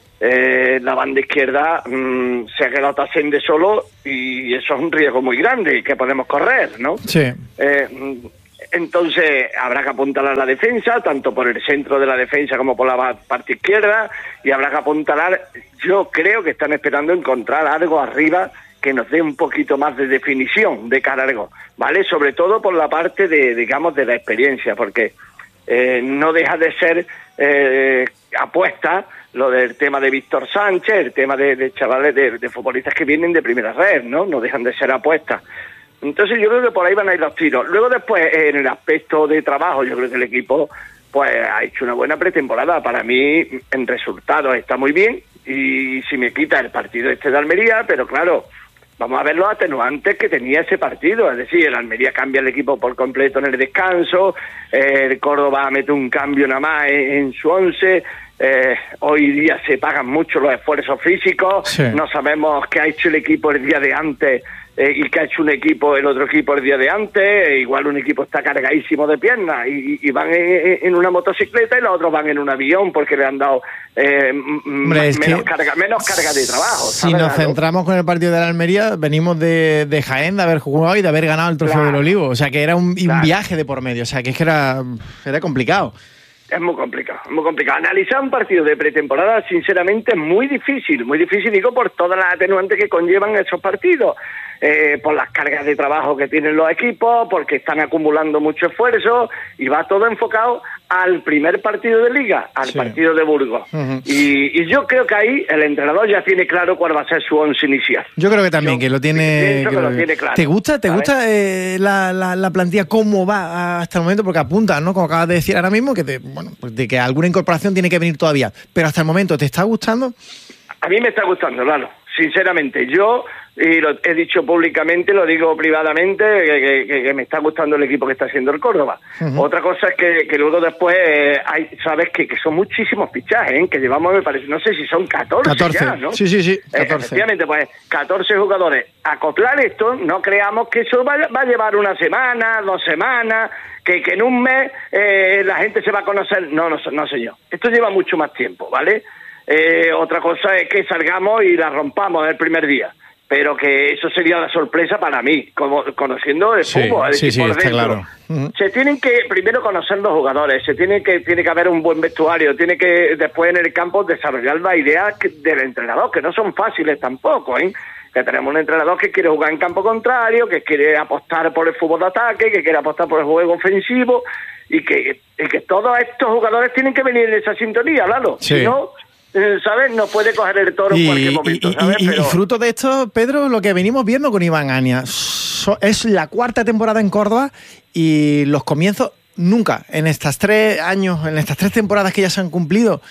eh, la banda izquierda mmm, se ha quedado Tasende solo y eso es un riesgo muy grande que podemos correr, ¿no? Sí. Eh, Entonces habrá que apuntalar la defensa, tanto por el centro de la defensa como por la parte izquierda, y habrá que apuntalar, yo creo que están esperando encontrar algo arriba que nos dé un poquito más de definición de cara a algo, ¿vale? Sobre todo por la parte de, digamos, de la experiencia, porque eh, no deja de ser eh, apuesta lo del tema de Víctor Sánchez, el tema de, de chavales, de, de futbolistas que vienen de primera red, ¿no? No dejan de ser apuestas. Entonces yo creo que por ahí van a ir los tiros. Luego después, en el aspecto de trabajo, yo creo que el equipo pues ha hecho una buena pretemporada. Para mí, en resultados está muy bien. Y si me quita el partido este de Almería, pero claro, vamos a ver los atenuantes que tenía ese partido. Es decir, el Almería cambia el equipo por completo en el descanso, el Córdoba mete un cambio nada más en, en su once. Eh, hoy día se pagan mucho los esfuerzos físicos, sí. No sabemos qué ha hecho el equipo el día de antes eh, y qué ha hecho un equipo, el otro equipo el día de antes. Eh, igual un equipo está cargadísimo de piernas y, y van en, en una motocicleta y los otros van en un avión porque le han dado eh, Hombre, menos, que carga, menos carga de trabajo. Si nos centramos con el partido de la Almería, venimos de, de Jaén, de haber jugado y de haber ganado el trofeo claro. del Olivo, o sea que era un, claro. un viaje de por medio, o sea que es que era, era complicado. Es muy complicado, es muy complicado. Analizar un partido de pretemporada, sinceramente, es muy difícil. Muy difícil, digo, por todas las atenuantes que conllevan esos partidos. Eh, por las cargas de trabajo que tienen los equipos, porque están acumulando mucho esfuerzo, y va todo enfocado al primer partido de Liga, al sí. partido de Burgos. Uh-huh. Y, y yo creo que ahí el entrenador ya tiene claro cuál va a ser su once inicial. Yo creo que también, yo, que lo tiene, que que lo, lo tiene claro. ¿Te gusta, te gusta eh, la, la, la plantilla cómo va hasta el momento? Porque apunta, ¿no? Como acabas de decir ahora mismo, que te, bueno, pues de que alguna incorporación tiene que venir todavía. Pero hasta el momento, ¿te está gustando? A mí me está gustando, claro. Sinceramente, yo, y lo he dicho públicamente, lo digo privadamente, que, que, que me está gustando el equipo que está haciendo el Córdoba. Uh-huh. Otra cosa es que, que luego después eh, hay, sabes que, que son muchísimos fichajes, ¿eh? Que llevamos, me parece, no sé si son catorce, catorce. Ya, ¿no? Sí, sí, sí, catorce. Eh, efectivamente, pues catorce jugadores. Acoplar esto, no creamos que eso va, va a llevar una semana, dos semanas, que, que en un mes eh, la gente se va a conocer. No, no, no, señor. Esto lleva mucho más tiempo, ¿vale? Eh, otra cosa es que salgamos y la rompamos el primer día, pero que eso sería la sorpresa para mí, como conociendo el sí, fútbol. Sí, sí, por está dentro. claro. Uh-huh. Se tienen que primero conocer los jugadores, se tiene que tiene que haber un buen vestuario, tiene que después en el campo desarrollar las ideas del entrenador, que no son fáciles tampoco, ¿eh? Que tenemos un entrenador que quiere jugar en campo contrario, que quiere apostar por el fútbol de ataque, que quiere apostar por el juego ofensivo, y que, y que todos estos jugadores tienen que venir en esa sintonía, Lalo. Sí. Si no, ¿sabes? No puede coger el toro y, en cualquier momento, y, ¿sabes? Y, Pero... y fruto de esto, Pedro, lo que venimos viendo con Iván Ania, so, es la cuarta temporada en Córdoba y los comienzos nunca, en estas tres años, en estas tres temporadas que ya se han cumplido,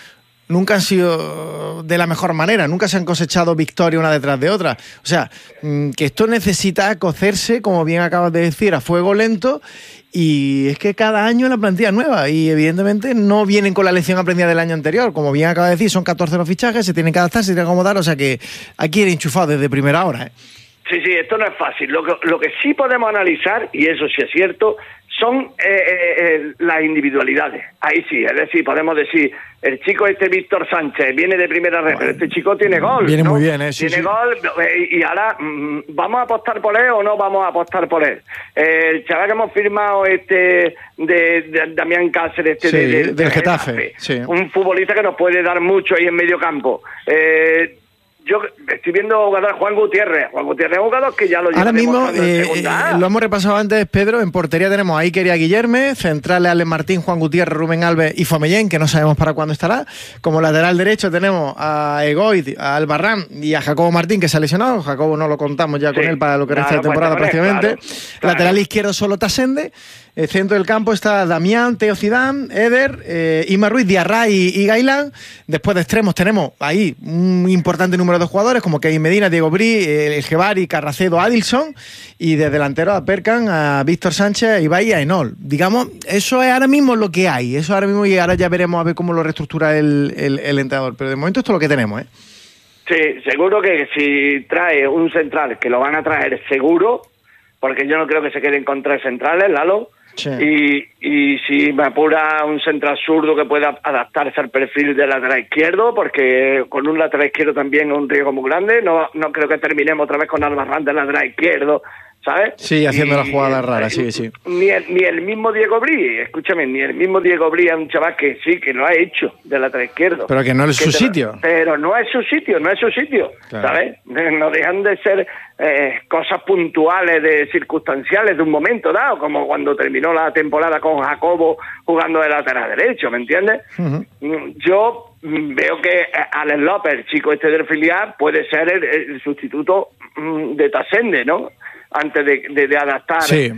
nunca han sido de la mejor manera, nunca se han cosechado victorias una detrás de otra. O sea, que esto necesita cocerse, como bien acabas de decir, a fuego lento, y es que cada año la plantilla es nueva y evidentemente no vienen con la lección aprendida del año anterior. Como bien acabas de decir, son catorce los fichajes, se tienen que adaptar, se tienen que acomodar, o sea que aquí ir enchufado desde primera hora, ¿eh? Sí, sí, esto no es fácil. Lo que, lo que sí podemos analizar, y eso sí es cierto, son eh, eh, las individualidades. Ahí sí, es decir, podemos decir, el chico este Víctor Sánchez viene de primera red, pero este chico tiene gol. Viene ¿no? muy bien, ¿eh? Sí, tiene sí. gol, eh, y ahora, mm, ¿vamos a apostar por él o no vamos a apostar por él? Eh, el chaval que hemos firmado, este, de, de Damián Cáceres, este Sí, de, de, del de Getafe, Getafe, sí. un futbolista que nos puede dar mucho ahí en medio campo. Eh, Yo estoy viendo jugar a Juan Gutiérrez. Juan Gutiérrez es un jugador que ya lo lleva Ahora mismo, demostrando en eh, segunda eh, A. lo hemos repasado antes, Pedro, en portería tenemos a Iker y a Guillerme, centrales Alex Martín, Juan Gutiérrez, Rubén Alves y Fomellén, que no sabemos para cuándo estará. Como lateral derecho tenemos a Egoid, a Albarrán y a Jacobo Martín, que se ha lesionado. Jacobo no lo contamos ya Sí, con él para lo que resta claro, de temporada pues, prácticamente. claro, claro. Lateral izquierdo solo Tasende. El centro del campo está Damián, Teo Zidane, Eder, eh, Ima Ruiz, Diarra y, y Gailán. Después de extremos tenemos ahí un importante número de jugadores como Kevin Medina, Diego Brí, eh, el Gebari, Carracedo, Adilson, y de delantero a Perkan, a Víctor Sánchez, Ibai y a Enol. Digamos, eso es ahora mismo lo que hay. Eso ahora mismo, y ahora ya veremos a ver cómo lo reestructura el, el, el entrenador. Pero de momento esto es lo que tenemos, ¿eh? Sí, seguro que si trae un central, que lo van a traer seguro, porque yo no creo que se queden con tres centrales, Lalo. Sí. Y, y si me apura un central zurdo que pueda adaptarse al perfil del lateral izquierdo, porque con un lateral izquierdo también es un riesgo muy grande. No, no creo que terminemos otra vez con Albarrán del lateral izquierdo, ¿sabes? Sí, haciendo y, la jugada rara, sí, sí. Ni el, ni el mismo Diego Brí, escúchame, ni el mismo Diego Brí es un chaval que sí, que lo ha hecho del lateral izquierdo. Pero que no es Que su te- sitio. Pero no es su sitio, no es su sitio, Claro. ¿sabes? No dejan de ser eh, cosas puntuales, de circunstanciales de un momento dado, como cuando terminó la temporada con Jacobo jugando de lateral derecho, ¿me entiendes? Ujú. Mm, Yo mm, veo que eh, Alex López, el chico este del filial, puede ser el, el sustituto mm, de Tasende, ¿no? Antes de, de, de adaptar Sí.